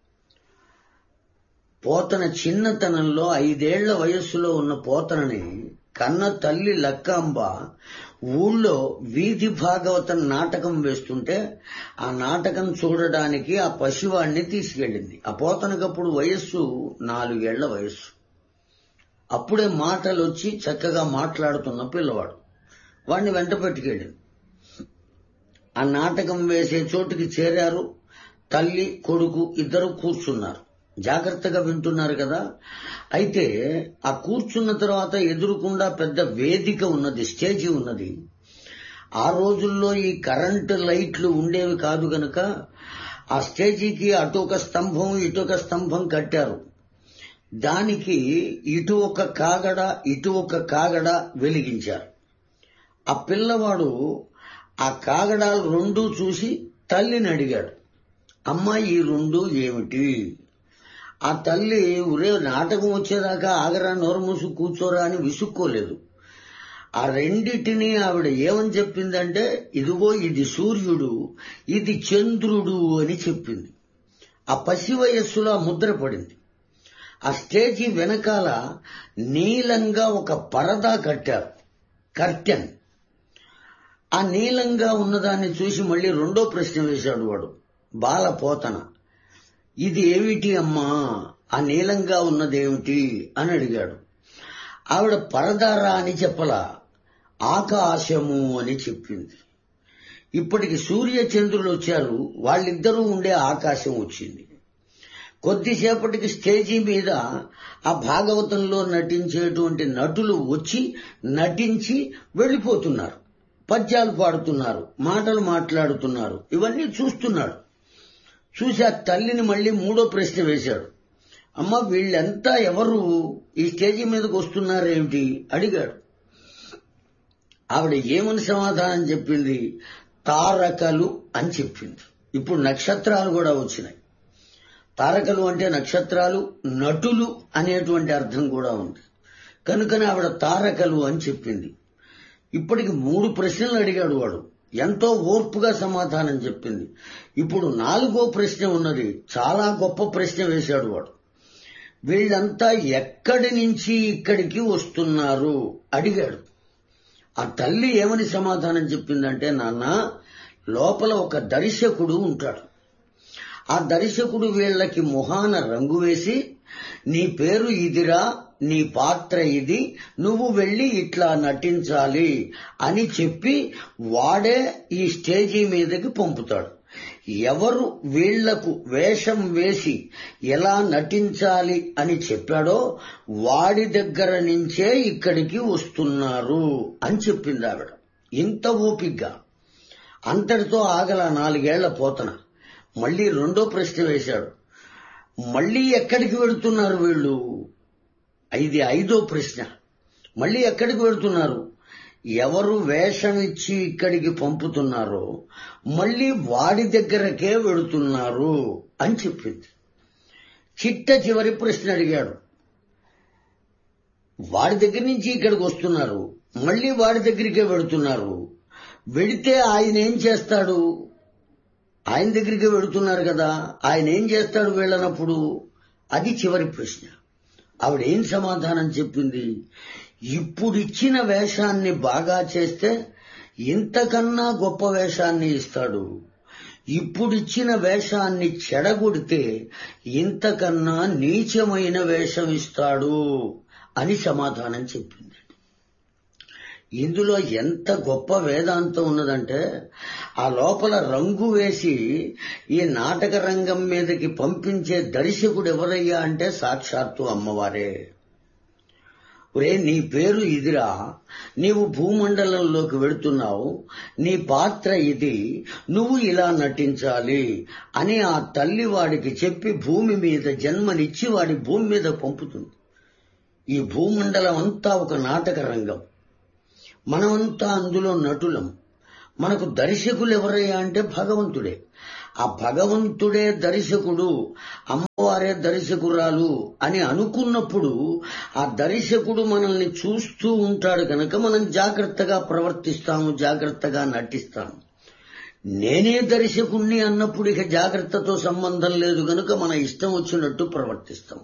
పోతన చిన్నతనంలో ఐదేళ్ల వయస్సులో ఉన్న పోతనని కన్న తల్లి లక్కాంబ ఊళ్ళో వీధి భాగవతం నాటకం వేస్తుంటే ఆ నాటకం చూడడానికి ఆ పసివాణ్ణి తీసుకెళ్ళింది. ఆ పోతనకప్పుడు వయస్సు నాలుగేళ్ల వయస్సు. అప్పుడే మాటలు వచ్చి చక్కగా మాట్లాడుతున్న పిల్లవాడు. వాడిని వెంట పెట్టుకెళ్ళింది. ఆ నాటకం వేసే చోటుకి చేరారు. తల్లి కొడుకు ఇద్దరు కూర్చున్నారు. జాగ్రత్తగా వింటున్నారు కదా. అయితే ఆ కూర్చున్న తర్వాత ఎదురుకుండా పెద్ద వేదిక ఉన్నది, స్టేజీ ఉన్నది. ఆ రోజుల్లో ఈ కరెంటు లైట్లు ఉండేవి కాదు గనక ఆ స్టేజీకి అటు ఒక స్తంభం ఇటు ఒక స్తంభం కట్టారు. దానికి ఇటు ఒక కాగడ ఇటు ఒక కాగడ వెలిగించారు. ఆ పిల్లవాడు ఆ కాగడాలు రెండు చూసి తల్లిని అడిగాడు, అమ్మా ఈ రెండు ఏమిటి? ఆ తల్లి ఒరే నాటకం వచ్చేదాకా ఆగరా, నోరు మూసు కూర్చోరా అని విసుక్కోలేదు. ఆ రెండిటిని ఆవిడ ఏమని చెప్పిందంటే, ఇదిగో ఇది సూర్యుడు, ఇది చంద్రుడు అని చెప్పింది. ఆ పసి వయస్సులో ముద్ర పడింది. ఆ స్టేజీ వెనకాల నీలంగా ఒక పరదా కట్టారు, కర్టెన్. ఆ నీలంగా ఉన్నదాన్ని చూసి మళ్ళీ రెండో ప్రశ్న వేశాడు వాడు, బాల పోతన. ఇది ఏమిటి అమ్మా, ఆ నీలంగా ఉన్నదేమిటి అని అడిగాడు. ఆవిడ పరదారా అని చెప్పలా, ఆకాశము అని చెప్పింది. ఇప్పటికి సూర్య చంద్రులు వచ్చారు, వాళ్ళిద్దరూ ఉండే ఆకాశం వచ్చింది. కొద్దిసేపటికి స్టేజీ మీద ఆ భాగవతంలో నటించేటువంటి నటులు వచ్చి నటించి వెళ్లిపోతున్నారు. పద్యాలు పాడుతున్నారు, మాటలు మాట్లాడుతున్నారు. ఇవన్నీ చూస్తున్నాడు. చూసి ఆ తల్లిని మళ్లీ మూడో ప్రశ్న వేశాడు, అమ్మ వీళ్ళంతా ఎవరు, ఈ స్టేజీ మీదకి వస్తున్నారేమిటి అడిగాడు. ఆవిడ ఏమని సమాధానం చెప్పింది, తారకలు అని చెప్పింది. ఇప్పుడు నక్షత్రాలు కూడా వచ్చినాయి. తారకలు అంటే నక్షత్రాలు, నటులు అనేటువంటి అర్థం కూడా ఉంది. కనుకనే ఆవిడ తారకలు అని చెప్పింది. ఇప్పటికి మూడు ప్రశ్నలు అడిగాడు వాడు, ఎంతో ఓర్పుగా సమాధానం చెప్పింది. ఇప్పుడు నాలుగో ప్రశ్న ఉన్నది, చాలా గొప్ప ప్రశ్న వేశాడు వాడు. వీళ్ళంతా ఎక్కడి నుంచి ఇక్కడికి వస్తున్నారు అడిగాడు. ఆ తల్లి ఏమని సమాధానం చెప్పిందంటే, నాన్న లోపల ఒక దర్శకుడు ఉంటాడు. ఆ దర్శకుడు వీళ్ళకి మొహాన రంగు వేసి, నీ పేరు ఇదిరా, నీ పాత్ర ఇది, నువ్వు వెళ్లి ఇట్లా నటించాలి అని చెప్పి వాడే ఈ స్టేజీ మీదకి పంపుతాడు. ఎవరు వీళ్లకు వేషం వేసి ఎలా నటించాలి అని చెప్పాడో వాడి దగ్గర నుంచే ఇక్కడికి వస్తున్నారు అని చెప్పింది ఆవిడ. ఇంత ఓపిగ్గా. అంతటితో ఆగల నాలుగేళ్ల పోతన. మళ్లీ రెండో ప్రశ్న వేశాడు, మళ్లీ ఎక్కడికి వెళుతున్నారు వీళ్ళు? ఇది ఐదో ప్రశ్న. మళ్లీ ఎక్కడికి వెళుతున్నారు? ఎవరు వేషం ఇచ్చి ఇక్కడికి పంపుతున్నారో మళ్లీ వాడి దగ్గరకే వెళుతున్నారు అని చెప్పింది. చిట్ట చివరి ప్రశ్న అడిగాడు, వాడి దగ్గర నుంచి ఇక్కడికి వస్తున్నారు, మళ్లీ వాడి దగ్గరికే వెళుతున్నారు, వెళితే ఆయన ఏం చేస్తాడు? ఆయన దగ్గరికి వెళుతున్నారు కదా, ఆయన ఏం చేస్తాడు వెళ్ళనప్పుడు? అది చివరి ప్రశ్న. ఆవిడేం సమాధానం చెప్పింది, ఇప్పుడిచ్చిన వేషాన్ని బాగా చేస్తే ఇంతకన్నా గొప్ప వేషాన్ని ఇస్తాడు, ఇప్పుడిచ్చిన వేషాన్ని చెడగొడితే ఇంతకన్నా నీచమైన వేషం ఇస్తాడు అని సమాధానం చెప్పింది. ఇందులో ఎంత గొప్ప వేదాంతం ఉన్నదంటే, ఆ లోపల రంగు వేసి ఈ నాటక రంగం మీదకి పంపించే దర్శకుడు ఎవరయ్యా అంటే సాక్షాత్తు అమ్మవారే. ఒరే నీ పేరు ఇదిరా, నీవు భూమండలంలోకి వెళుతున్నావు, నీ పాత్ర ఇది, నువ్వు ఇలా నటించాలి అని ఆ తల్లి వాడికి చెప్పి భూమి మీద జన్మనిచ్చి వాడి భూమి మీద పంపుతుంది. ఈ భూమండలం అంతా ఒక నాటక రంగం. మనమంతా అందులో నటులం. మనకు దర్శకులు ఎవరయ్యా అంటే భగవంతుడే. ఆ భగవంతుడే దర్శకుడు, అమ్మవారే దర్శకురాలు అని అనుకున్నప్పుడు ఆ దర్శకుడు మనల్ని చూస్తూ ఉంటాడు కనుక మనం జాగ్రత్తగా ప్రవర్తిస్తాము, జాగ్రత్తగా నటిస్తాము. నేనే దర్శకుణ్ణి అన్నప్పుడు ఇక జాగ్రత్తతో సంబంధం లేదు కనుక మన ఇష్టం వచ్చినట్టు ప్రవర్తిస్తాం.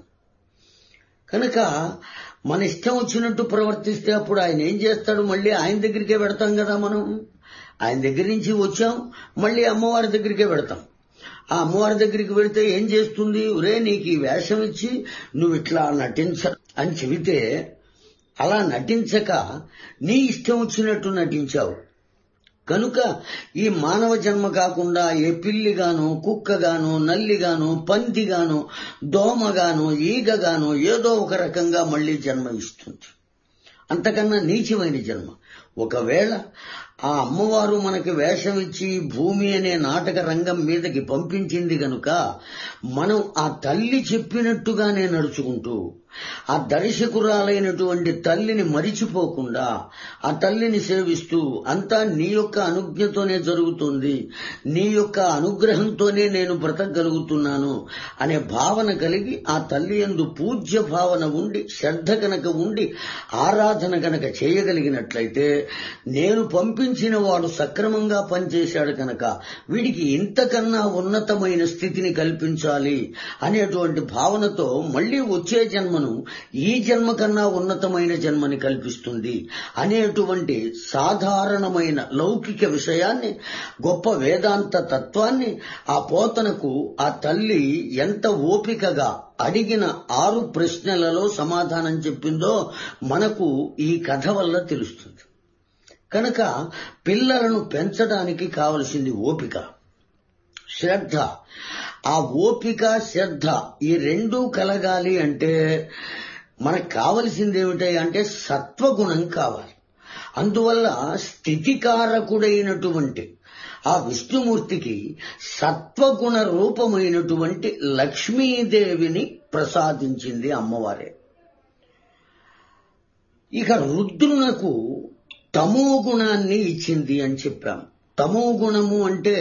కనుక మన ఇష్టం వచ్చినట్టు ప్రవర్తిస్తే అప్పుడు ఆయన ఏం చేస్తాడు, మళ్ళీ ఆయన దగ్గరికే పెడతాం కదా. మనం ఆయన దగ్గర నుంచి వచ్చాం, మళ్ళీ అమ్మవారి దగ్గరికే పెడతాం. ఆ అమ్మవారి దగ్గరికి వెళితే ఏం చేస్తుంది, ఒరే నీకు ఈ వేషం ఇచ్చి నువ్వు ఇట్లా నటించ అని చెబితే అలా నటించక నీ ఇష్టం వచ్చినట్టు నటించావు కనుక ఈ మానవ జన్మ కాకుండా ఏ పిల్లిగానో, కుక్కగానో, నల్లిగానో, పందిగానో, దోమగానో, ఈగగానో ఏదో ఒక రకంగా మళ్లీ జన్మ ఇస్తుంది. అంతకన్నా నీచమైన జన్మ. ఒకవేళ ఆ అమ్మవారు మనకి వేషం ఇచ్చి భూమి అనే నాటక రంగం మీదకి పంపించింది గనుక మనం ఆ తల్లి చెప్పినట్టుగానే నడుచుకుంటూ ఆ దర్శకురాలైనటువంటి తల్లిని మరిచిపోకుండా ఆ తల్లిని సేవిస్తూ అంతా నీ యొక్క అనుజ్ఞతోనే జరుగుతుంది, నీ యొక్క అనుగ్రహంతోనే నేను బ్రతకగలుగుతున్నాను అనే భావన కలిగి ఆ తల్లి యందు పూజ్య భావన ఉండి శ్రద్ధ కనుక ఉండి ఆరాధన కనుక చేయగలిగినట్లయితే నేను పంపించిన వాడు సక్రమంగా పనిచేశాడు కనుక వీడికి ఇంతకన్నా ఉన్నతమైన స్థితిని కల్పించాలి అనేటువంటి భావనతో మళ్లీ వచ్చే జన్మను ఈ జన్మ కన్నా ఉన్నతమైన జన్మని కల్పిస్తుంది అనేటువంటి సాధారణమైన లౌకిక విషయాన్ని, గొప్ప వేదాంత తత్వాన్ని ఆ పోతనకు ఆ తల్లి ఎంత ఓపికగా అడిగిన ఆరు ప్రశ్నలలో సమాధానం చెప్పిందో మనకు ఈ కథ వల్ల తెలుస్తుంది. కనుక పిల్లలను పెంచడానికి కావలసింది ఓపిక, శ్రద్ధ. ఆ ఓపిక, శ్రద్ధ ఈ రెండూ కలగాలి అంటే మనకు కావలసింది ఏమిటి అంటే సత్వగుణం కావాలి. అందువల్ల స్థితికారకుడైనటువంటి ఆ విష్ణుమూర్తికి సత్వగుణ రూపమైనటువంటి లక్ష్మీదేవిని ప్రసాదించింది అమ్మవారే. ఇక రుద్రునకు తమో గుణాన్ని ఇచ్చింది అని చెప్పాం. తమో గుణము అంటే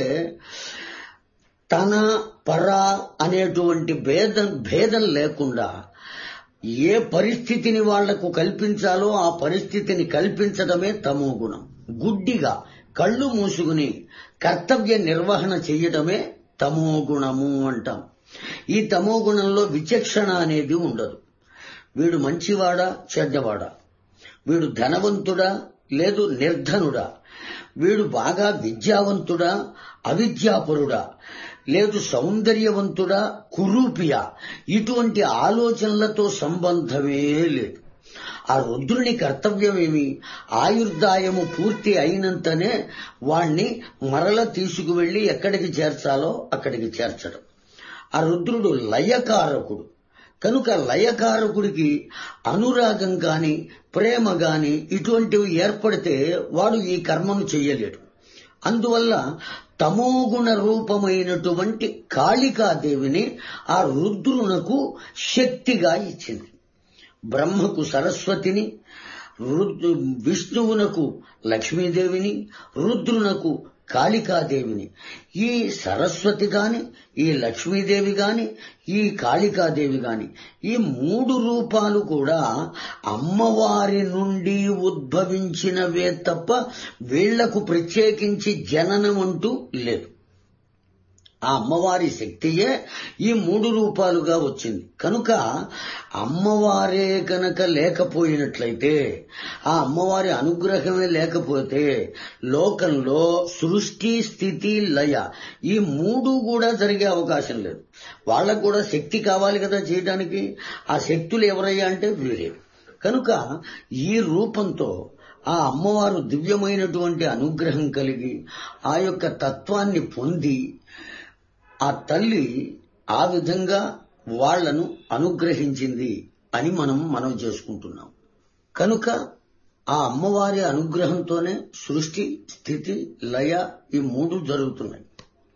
తన పర అనేటువంటి భేదం భేదం లేకుండా ఏ పరిస్థితిని వాళ్లకు కల్పించాలో ఆ పరిస్థితిని కల్పించడమే తమో గుణం. గుడ్డిగా కళ్ళు మూసుకుని కర్తవ్య నిర్వహణ చెయ్యడమే తమో గుణము అంటాం. ఈ తమో గుణంలో విచక్షణ అనేది ఉండదు. వీడు మంచివాడా చెడ్డవాడా, వీడు ధనవంతుడా లేదు నిర్ధనుడా, వీడు బాగా విద్యావంతుడా అవిద్యాపరుడా, లేదు సౌందర్యవంతుడా కురూపియా, ఇటువంటి ఆలోచనలతో సంబంధమే లేదు. ఆ రుద్రుని కర్తవ్యమేమి, ఆయుర్దాయము పూర్తి అయినంతనే వాణ్ణి మరల తీసుకువెళ్లి ఎక్కడికి చేర్చాలో అక్కడికి చేర్చడం. ఆ రుద్రుడు లయకారకుడు కనుక లయకారకుడికి అనురాగం గాని ప్రేమ గాని ఇటువంటివి ఏర్పడితే వాడు ఈ కర్మను చెయ్యలేడు. అందువల్ల తమోగుణ రూపమైనటువంటి కాళికాదేవిని ఆ రుద్రునకు శక్తిగా ఇచ్చింది. బ్రహ్మకు సరస్వతిని, విష్ణువునకు లక్ష్మీదేవిని, రుద్రునకు కాళికాదేవిని. ఈ సరస్వతి గాని, ఈ లక్ష్మీదేవి గాని, ఈ కాళికాదేవి గాని ఈ మూడు రూపాలు కూడా అమ్మవారి నుండి ఉద్భవించినవే తప్ప వీళ్లకు ప్రత్యేకించి జననం అంటూ లేదు. ఆ అమ్మవారి శక్తియే ఈ మూడు రూపాలుగా వచ్చింది. కనుక అమ్మవారే కనుక లేకపోయినట్లయితే, ఆ అమ్మవారి అనుగ్రహమే లేకపోతే లోకంలో సృష్టి స్థితి లయ ఈ మూడు కూడా జరిగే అవకాశం లేదు. వాళ్ళకు కూడా శక్తి కావాలి కదా చేయడానికి. ఆ శక్తులు ఎవరయ్యా అంటే వీరే. కనుక ఈ రూపంతో ఆ అమ్మవారు దివ్యమైనటువంటి అనుగ్రహం కలిగి ఆ యొక్క తత్వాన్ని పొంది ఆ తల్లి ఆ విధంగా వాళ్లను అనుగ్రహించింది అని మనం మనవి చేసుకుంటున్నాం. కనుక ఆ అమ్మవారి అనుగ్రహంతోనే సృష్టి స్థితి లయ ఈ మూడు జరుగుతున్నాయి.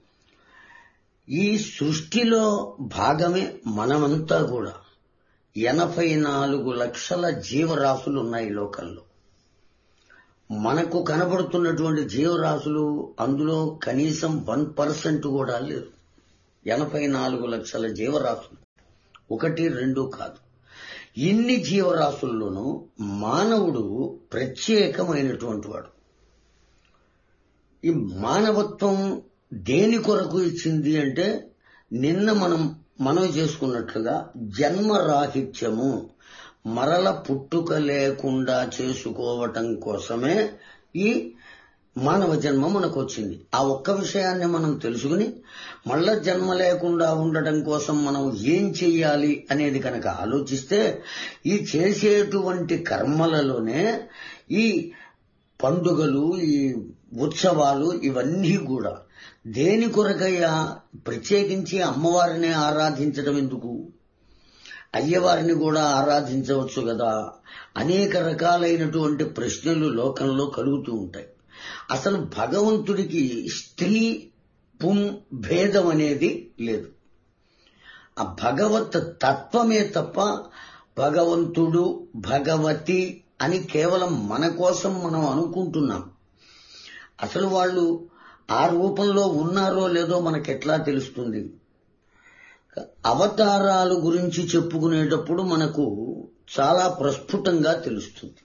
ఈ సృష్టిలో భాగమే మనమంతా కూడా. ఎనభై నాలుగు లక్షల జీవరాశులు ఉన్నాయి లోకంలో. మనకు కనబడుతున్నటువంటి జీవరాశులు అందులో కనీసం వన్ పర్సెంట్ కూడా లేదు. ఎనభై నాలుగు లక్షల జీవరాశులు, ఒకటి రెండు కాదు. ఇన్ని జీవరాశుల్లోనూ మానవుడు ప్రత్యేకమైనటువంటి వాడు. ఈ మానవత్వం దేని కొరకు ఇచ్చింది అంటే, నిన్న మనం మనవి చేసుకున్నట్లుగా జన్మరాహిత్యము, మరల పుట్టుక లేకుండా చేసుకోవటం కోసమే ఈ మానవ జన్మ మనకు వచ్చింది. ఆ ఒక్క విషయాన్ని మనం తెలుసుకుని మళ్ళా జన్మ లేకుండా ఉండటం కోసం మనం ఏం చెయ్యాలి అనేది కనుక ఆలోచిస్తే, ఈ చేసేటువంటి కర్మలలోనే ఈ పండుగలు, ఈ ఉత్సవాలు ఇవన్నీ కూడా దేని కొరకయ్యా? ప్రత్యేకించి అమ్మవారిని ఆరాధించడం ఎందుకు? అయ్యవారిని కూడా ఆరాధించవచ్చు కదా. అనేక రకాలైనటువంటి ప్రశ్నలు లోకంలో కలుగుతూ ఉంటాయి. అసలు భగవంతుడికి స్త్రీ పుం భేదం అనేది లేదు. ఆ భగవత్ తత్వమే తప్ప భగవంతుడు భగవతి అని కేవలం మన కోసం మనం అనుకుంటున్నాం. అసలు వాళ్ళు ఆ రూపంలో ఉన్నారో లేదో మనకెట్లా తెలుస్తుంది? అవతారాలు గురించి చెప్పుకునేటప్పుడు మనకు చాలా ప్రస్ఫుటంగా తెలుస్తుంది.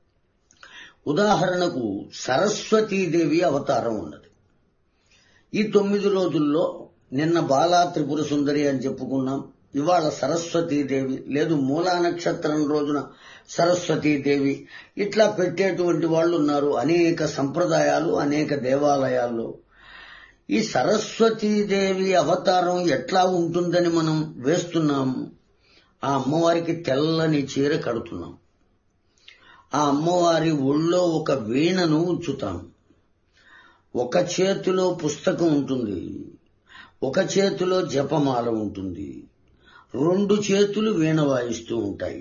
ఉదాహరణకు సరస్వతీదేవి అవతారం ఉన్నది. ఈ తొమ్మిది రోజుల్లో నిన్న బాలా త్రిపుర సుందరి అని చెప్పుకున్నాం, ఇవాళ సరస్వతీదేవి, లేదు మూలా నక్షత్రం రోజున సరస్వతీదేవి, ఇట్లా పెట్టేటువంటి వాళ్ళు ఉన్నారు. అనేక సంప్రదాయాలు, అనేక దేవాలయాల్లో ఈ సరస్వతీదేవి అవతారం ఎట్లా ఉంటుందని మనం వేస్తున్నాం. ఆ అమ్మవారికి తెల్లని చీర కడుతున్నాం. ఆ అమ్మవారి ఒళ్ళో ఒక వీణను ఉంచుతాం. ఒక చేతిలో పుస్తకం ఉంటుంది, ఒక చేతిలో జపమాల ఉంటుంది, రెండు చేతులు వీణ వాయిస్తూ ఉంటాయి.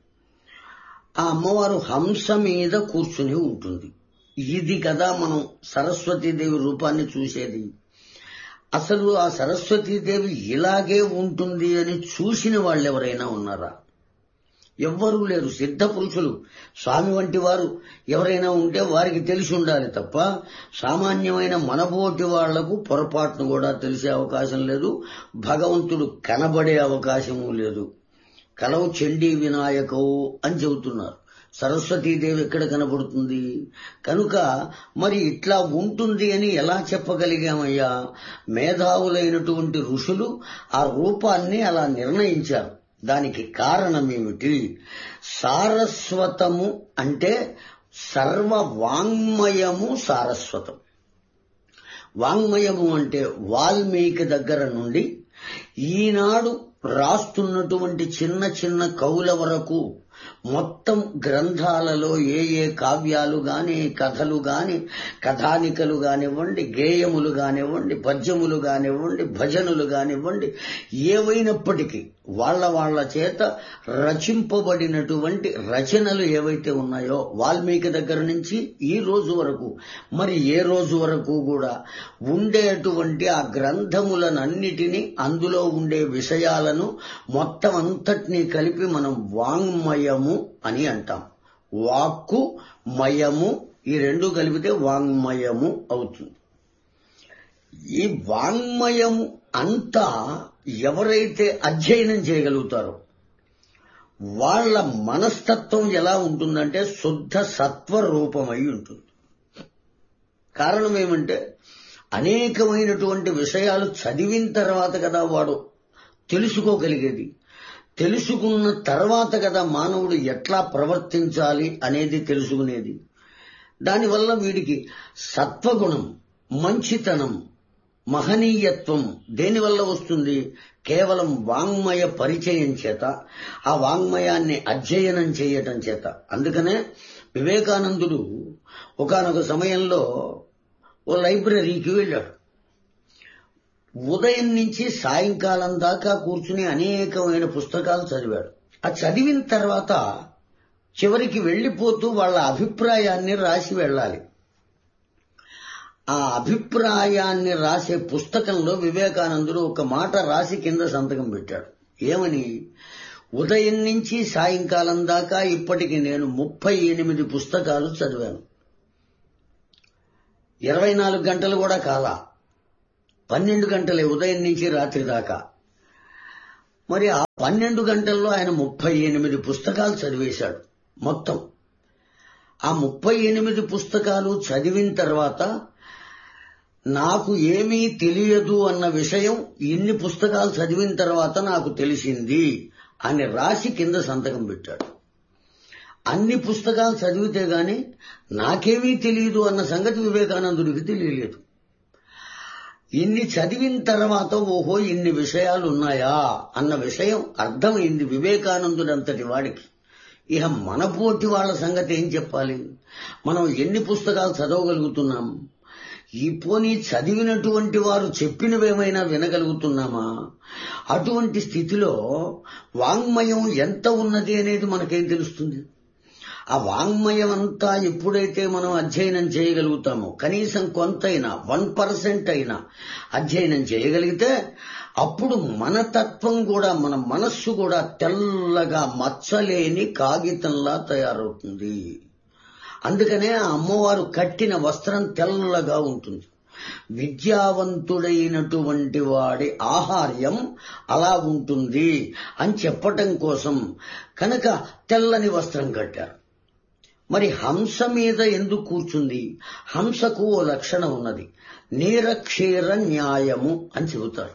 ఆ అమ్మవారు హంస మీద కూర్చుని ఉంటుంది. ఇది కదా మనం సరస్వతీదేవి రూపాన్ని చూసేది. అసలు ఆ సరస్వతీదేవి ఇలాగే ఉంటుంది అని చూసిన వాళ్ళు ఎవరైనా ఉన్నారా? ఎవ్వరూ లేరు. సిద్ధ పురుషులు, స్వామి వంటి వారు ఎవరైనా ఉంటే వారికి తెలిసి ఉండాలి తప్ప సామాన్యమైన మనబోటి వాళ్లకు పొరపాటును కూడా తెలిసే అవకాశం లేదు. భగవంతుడు కనబడే అవకాశమూ లేదు. కలవు చండీ వినాయకవు అని చెబుతున్నారు. సరస్వతీదేవి ఎక్కడ కనబడుతుంది? కనుక మరి ఇట్లా ఉంటుంది అని ఎలా చెప్పగలిగామయ్యా? మేధావులైనటువంటి ఋషులు ఆ రూపాన్ని అలా నిర్ణయించారు. దానికి కారణమేమిటి? సారస్వతము అంటే సర్వ వాంగ్మయము సారస్వతం. వాంగ్మయము అంటే వాల్మీకి దగ్గర నుండి ఈనాడు రాస్తున్నటువంటి చిన్న చిన్న కవుల వరకు మొత్తం గ్రంథాలలో ఏ ఏ కావ్యాలు గాని, కథలు గాని, కథానికలు కానివ్వండి, గేయములు కానివ్వండి, పద్యములు కానివ్వండి, భజనులు కానివ్వండి, ఏవైనప్పటికీ వాళ్ల వాళ్ల చేత రచింపబడినటువంటి రచనలు ఏవైతే ఉన్నాయో వాల్మీకి దగ్గర నుంచి ఈ రోజు వరకు, మరి ఏ రోజు వరకు కూడా ఉండేటువంటి ఆ గ్రంథములనన్నిటినీ, అందులో ఉండే విషయాలను మొత్తం అంతటినీ కలిపి మనం వాంగ్మయము అని అంటాం. వాక్కు మయము ఈ రెండు కలిపితే వాంగ్మయము అవుతుంది. ఈ వాంగ్మయము అంతా ఎవరైతే అధ్యయనం చేయగలుగుతారో వాళ్ళ మనస్తత్వం ఎలా ఉంటుందంటే శుద్ధ సత్వ రూపమై ఉంటుంది. కారణం ఏమంటే అనేకమైనటువంటి విషయాలు చదివిన తర్వాత కదా వాడు తెలుసుకోగలిగేది. తెలుసుకున్న తర్వాత కదా మానవుడు ఎట్లా ప్రవర్తించాలి అనేది తెలుసుకునేది. దానివల్ల వీడికి సత్వగుణం, మంచితనం, మహనీయత్వం దేనివల్ల వస్తుంది? కేవలం వాంగ్మయ పరిచయం చేత, ఆ వాంగ్మయాన్ని అధ్యయనం చేయటం చేత. అందుకనే వివేకానందుడు ఒకానొక సమయంలో ఓ లైబ్రరీకి వెళ్ళాడు. ఉదయం నుంచి సాయంకాలం దాకా కూర్చుని అనేకమైన పుస్తకాలు చదివాడు. ఆ చదివిన తర్వాత చివరికి వెళ్లిపోతూ వాళ్ళ అభిప్రాయాన్ని రాసి వెళ్ళాలి. ఆ అభిప్రాయాన్ని రాసే పుస్తకంలో వివేకానందుడు ఒక మాట రాసి కింద సంతకం పెట్టాడు. ఏమని? ఉదయం నుంచి సాయంకాలం దాకా ఇప్పటికి నేను ముప్పై ఎనిమిది పుస్తకాలు చదివాను. ఇరవై నాలుగు గంటలు కూడా కాలా, పన్నెండు గంటలే ఉదయం నుంచి రాత్రి దాకా. మరి ఆ పన్నెండు గంటల్లో ఆయన ముప్పై ఎనిమిది పుస్తకాలు చదివేశాడు మొత్తం. ఆ ముప్పై ఎనిమిది పుస్తకాలు చదివిన తర్వాత నాకు ఏమీ తెలియదు అన్న విషయం ఇన్ని పుస్తకాలు చదివిన తర్వాత నాకు తెలిసింది అని రాసి కింద సంతకం పెట్టాడు. అన్ని పుస్తకాలు చదివితే గాని నాకేమీ తెలియదు అన్న సంగతి వివేకానందుడికి తెలియలేదు. ఇన్ని చదివిన తర్వాత ఓహో ఇన్ని విషయాలు ఉన్నాయా అన్న విషయం అర్థమైంది వివేకానందుడంతటి వాడికి. ఇక మన పోటీ వాళ్ళ సంగతి ఏం చెప్పాలి? మనం ఎన్ని పుస్తకాలు చదవగలుగుతున్నాం? ఈ పోనీ చదివినటువంటి వారు చెప్పినవేమైనా వినగలుగుతున్నామా? అటువంటి స్థితిలో వాంగ్మయం ఎంత ఉన్నది అనేది మనకేం తెలుస్తుంది? ఆ వాంగ్మయం అంతా ఎప్పుడైతే మనం అధ్యయనం చేయగలుగుతామో, కనీసం కొంతైనా వన్ పర్సెంట్ అయినా అధ్యయనం చేయగలిగితే అప్పుడు మన తత్వం కూడా, మన మనస్సు కూడా తెల్లగా మచ్చలేని కాగితంలా తయారవుతుంది. అందుకనే ఆ అమ్మవారు కట్టిన వస్త్రం తెల్లగా ఉంటుంది. విద్యావంతుడైనటువంటి వాడి ఆహార్యం అలా ఉంటుంది అని చెప్పటం కోసం కనుక తెల్లని వస్త్రం కట్టారు. మరి హంస మీద ఎందుకు కూర్చుంది? హంసకు ఓ లక్షణం ఉన్నది, నీరక్షీర న్యాయము అని చెబుతారు.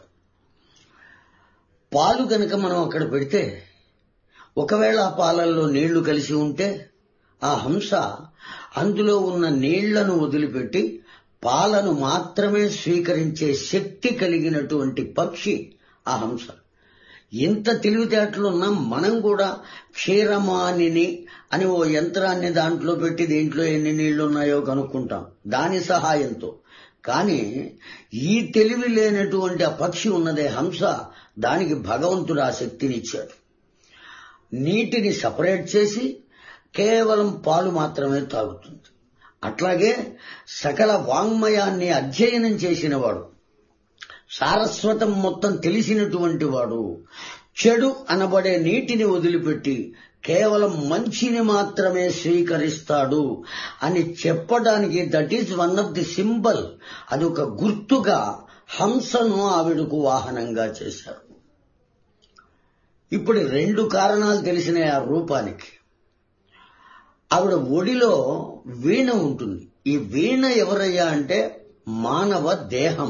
పాలు కనుక మనం అక్కడ పెడితే ఒకవేళ ఆ పాలల్లో నీళ్లు కలిసి ఉంటే ఆ హంస అందులో ఉన్న నీళ్లను వదిలిపెట్టి పాలను మాత్రమే స్వీకరించే శక్తి కలిగినటువంటి పక్షి ఆ హంస. ఎంత తెలివితేటలున్నా మనం కూడా క్షీరమానిని అని ఓ యంత్రాన్ని దాంట్లో పెట్టి దీంట్లో ఎన్ని నీళ్లున్నాయో కనుక్కుంటాం దాని సహాయంతో. కానీ ఈ తెలివి లేనటువంటి ఆ పక్షి ఉన్నదే హంస, దానికి భగవంతుడు ఆ శక్తినిచ్చాడు. నీటిని సపరేట్ చేసి కేవలం పాలు మాత్రమే తాగుతుంది. అట్లాగే సకల వాంగ్మయాన్ని అధ్యయనం చేసినవాడు, సారస్వతం మొత్తం తెలిసినటువంటి వాడు చెడు అనబడే నీటిని వదిలిపెట్టి కేవలం మంచిని మాత్రమే స్వీకరిస్తాడు అని చెప్పడానికి that is one of the symbol, అదొక గుర్తుగా హంసను ఆవిడకు వాహనంగా చేశారు. ఇప్పుడు రెండు కారణాలు తెలిసినాయి ఆ రూపానికి. ఆవిడ ఒడిలో వీణ ఉంటుంది. ఈ వీణ ఎవరయ్యా అంటే మానవ దేహం.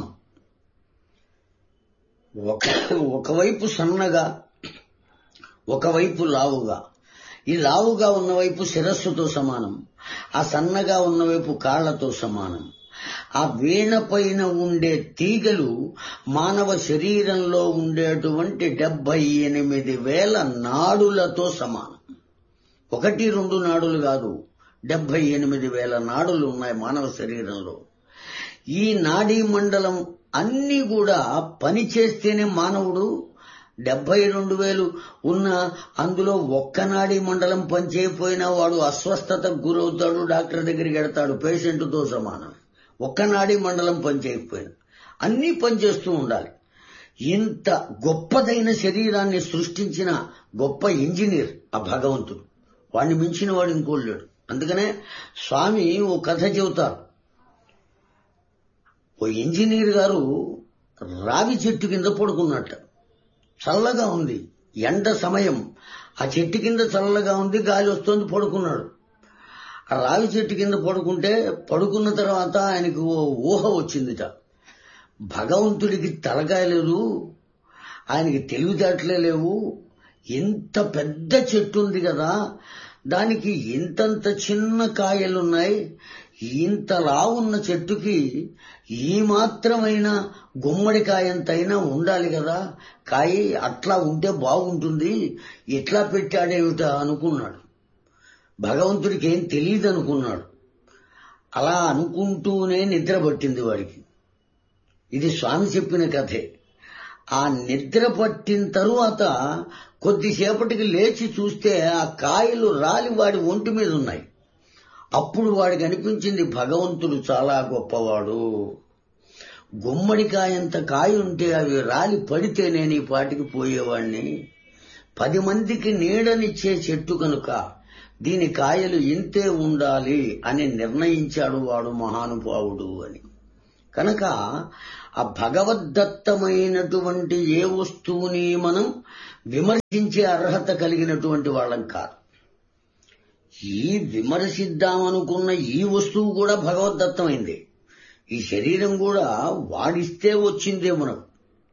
ఒక ఒకవైపు సన్నగా, ఒకవైపు లావుగా. ఈ లావుగా ఉన్నవైపు శిరస్సుతో సమానం, ఆ సన్నగా ఉన్నవైపు కాళ్లతో సమానం. ఆ వీణ పైన ఉండే తీగలు మానవ శరీరంలో ఉండేటువంటి డెబ్బై ఎనిమిది వేల నాడులతో సమానం. ఒకటి రెండు నాడులు కాదు, డెబ్బై ఎనిమిది వేల నాడులు ఉన్నాయి మానవ శరీరంలో. ఈ నాడీ మండలం అన్ని కూడా పనిచేస్తేనే మానవుడు, డెబ్బై రెండు వేలు ఉన్న అందులో ఒక్క నాడీ మండలం పనిచేయకపోయినా వాడు అస్వస్థతకు గురవుతాడు, డాక్టర్ దగ్గరికి వెడతాడు, పేషెంట్తో సమానం. ఒక్క నాడీ మండలం పనిచేయకపోయినా అన్నీ పనిచేస్తూ ఉండాలి. ఇంత గొప్పదైన శరీరాన్ని సృష్టించిన గొప్ప ఇంజనీర్ ఆ భగవంతుడు, వాడిని మించిన వాడు ఇంకోడు లేడు. అందుకనే స్వామి ఓ కథ చెబుతారు. ఓ ఇంజనీర్ గారు రావి చెట్టు కింద పడుకున్నట్ట. చల్లగా ఉంది, ఎండ సమయం, ఆ చెట్టు కింద చల్లగా ఉంది, గాలి వస్తుంది, పడుకున్నాడు. ఆ రావి చెట్టు కింద పడుకుంటే పడుకున్న తర్వాత ఆయనకు ఓ ఊహ వచ్చిందిట. భగవంతుడికి తలకాయ లేదు, ఆయనకి తెలివితేటలే లేవు, ఇంత పెద్ద చెట్టు ఉంది కదా, దానికి ఇంతంత చిన్న కాయలున్నాయి, ఇంతలా ఉన్న చెట్టుకి ఈ మాత్రమైన గుమ్మడికాయంతైనా ఉండాలి కదా, కాయ అట్లా ఉంటే బాగుంటుంది, ఇట్లా పెట్టాడేమిటా అనుకున్నాడు. భగవంతుడికి ఏం తెలియదు అనుకున్నాడు. అలా అనుకుంటూనే నిద్ర పట్టింది వాడికి. ఇది స్వామి చెప్పిన కథే. ఆ నిద్ర పట్టిన తరువాత కొద్దిసేపటికి లేచి చూస్తే ఆ కాయలు రాలి వాడి ఒంటి మీద ఉన్నాయి. అప్పుడు వాడికి అనిపించింది భగవంతుడు చాలా గొప్పవాడు. గుమ్మడికాయంత కాయ ఉంటే అవి రాలి పడితే నేను ఈ పాటికి పోయేవాడిని. పది మందికి నీడనిచ్చే చెట్టు కనుక దీని కాయలు ఇంతే ఉండాలి అని నిర్ణయించాడు వాడు మహానుభావుడు అని. కనుక ఆ భగవద్దత్తమైనటువంటి ఏ వస్తువుని మనం విమర్శించే అర్హత కలిగినటువంటి వాళ్ళం కాదు. ఈ విమర్శిద్దామనుకున్న ఈ వస్తువు కూడా భగవద్దత్తమైంది. ఈ శరీరం కూడా వాడిస్తే వచ్చిందే మనకు.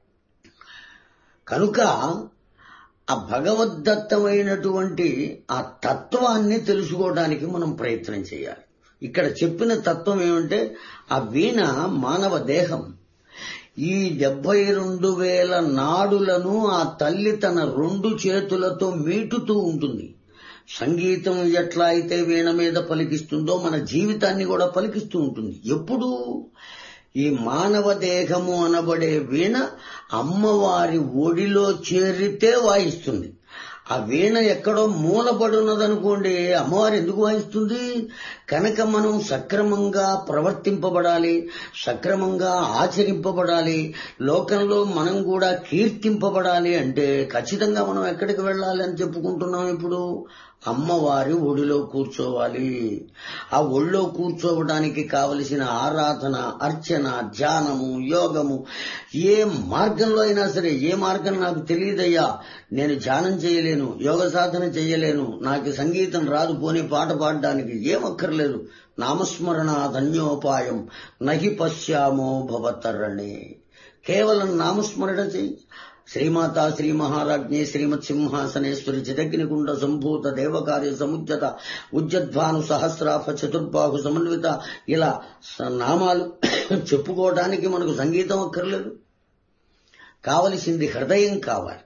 కనుక ఆ భగవద్దత్తమైనటువంటి ఆ తత్వాన్ని తెలుసుకోవడానికి మనం ప్రయత్నం చేయాలి. ఇక్కడ చెప్పిన తత్వం ఏమంటే ఆ వీణ మానవ దేహం. ఈ డెబ్బై రెండు వేల నాడులను ఆ తల్లి తన రెండు చేతులతో మీటుతూ ఉంటుంది. సంగీతం ఎట్లా అయితే వీణ మీద పలికిస్తుందో మన జీవితాన్ని కూడా పలికిస్తూ ఉంటుంది. ఎప్పుడు ఈ మానవ దేహము అనబడే వీణ అమ్మవారి ఒడిలో చేరితే వాయిస్తుంది. ఆ వీణ ఎక్కడో మూలపడున్నదనుకోండి, అమ్మవారు ఎందుకు వాయిస్తుంది? కనుక మనం సక్రమంగా ప్రవర్తింపబడాలి, సక్రమంగా ఆచరింపబడాలి, లోకంలో మనం కూడా కీర్తింపబడాలి అంటే ఖచ్చితంగా మనం ఎక్కడికి వెళ్ళాలి అని చెప్పుకుంటున్నాం. ఇప్పుడు అమ్మవారి ఒడిలో కూర్చోవాలి. ఆ ఒడిలో కూర్చోవడానికి కావలసిన ఆరాధన, అర్చన, ధ్యానము, యోగము ఏ మార్గంలో అయినా సరే, ఏ మార్గం నాకు తెలియదయ్యా, నేను ధ్యానం చేయలేను, యోగ సాధన చేయలేను, నాకు సంగీతం రాదు, పోనీ పాట పాడడానికి ఏమక్కర్లేదు, నామస్మరణ ధన్యోపాయం నహి పశ్యామో భవతరణే. కేవలం నామస్మరణ చెయ్యి. శ్రీమాతా శ్రీ మహారాజ్ఞే శ్రీమత్ సింహాసనేశ్వరి చిదగ్నికుండ సంభూత దేవకార్య సముజ్జత ఉజ్జద్భాను సహస్రాఫ చతుర్బాహు సమన్విత ఇలా నామాలు చెప్పుకోవడానికి మనకు సంగీతం అక్కర్లేదు. కావలసింది హృదయం కావాలి.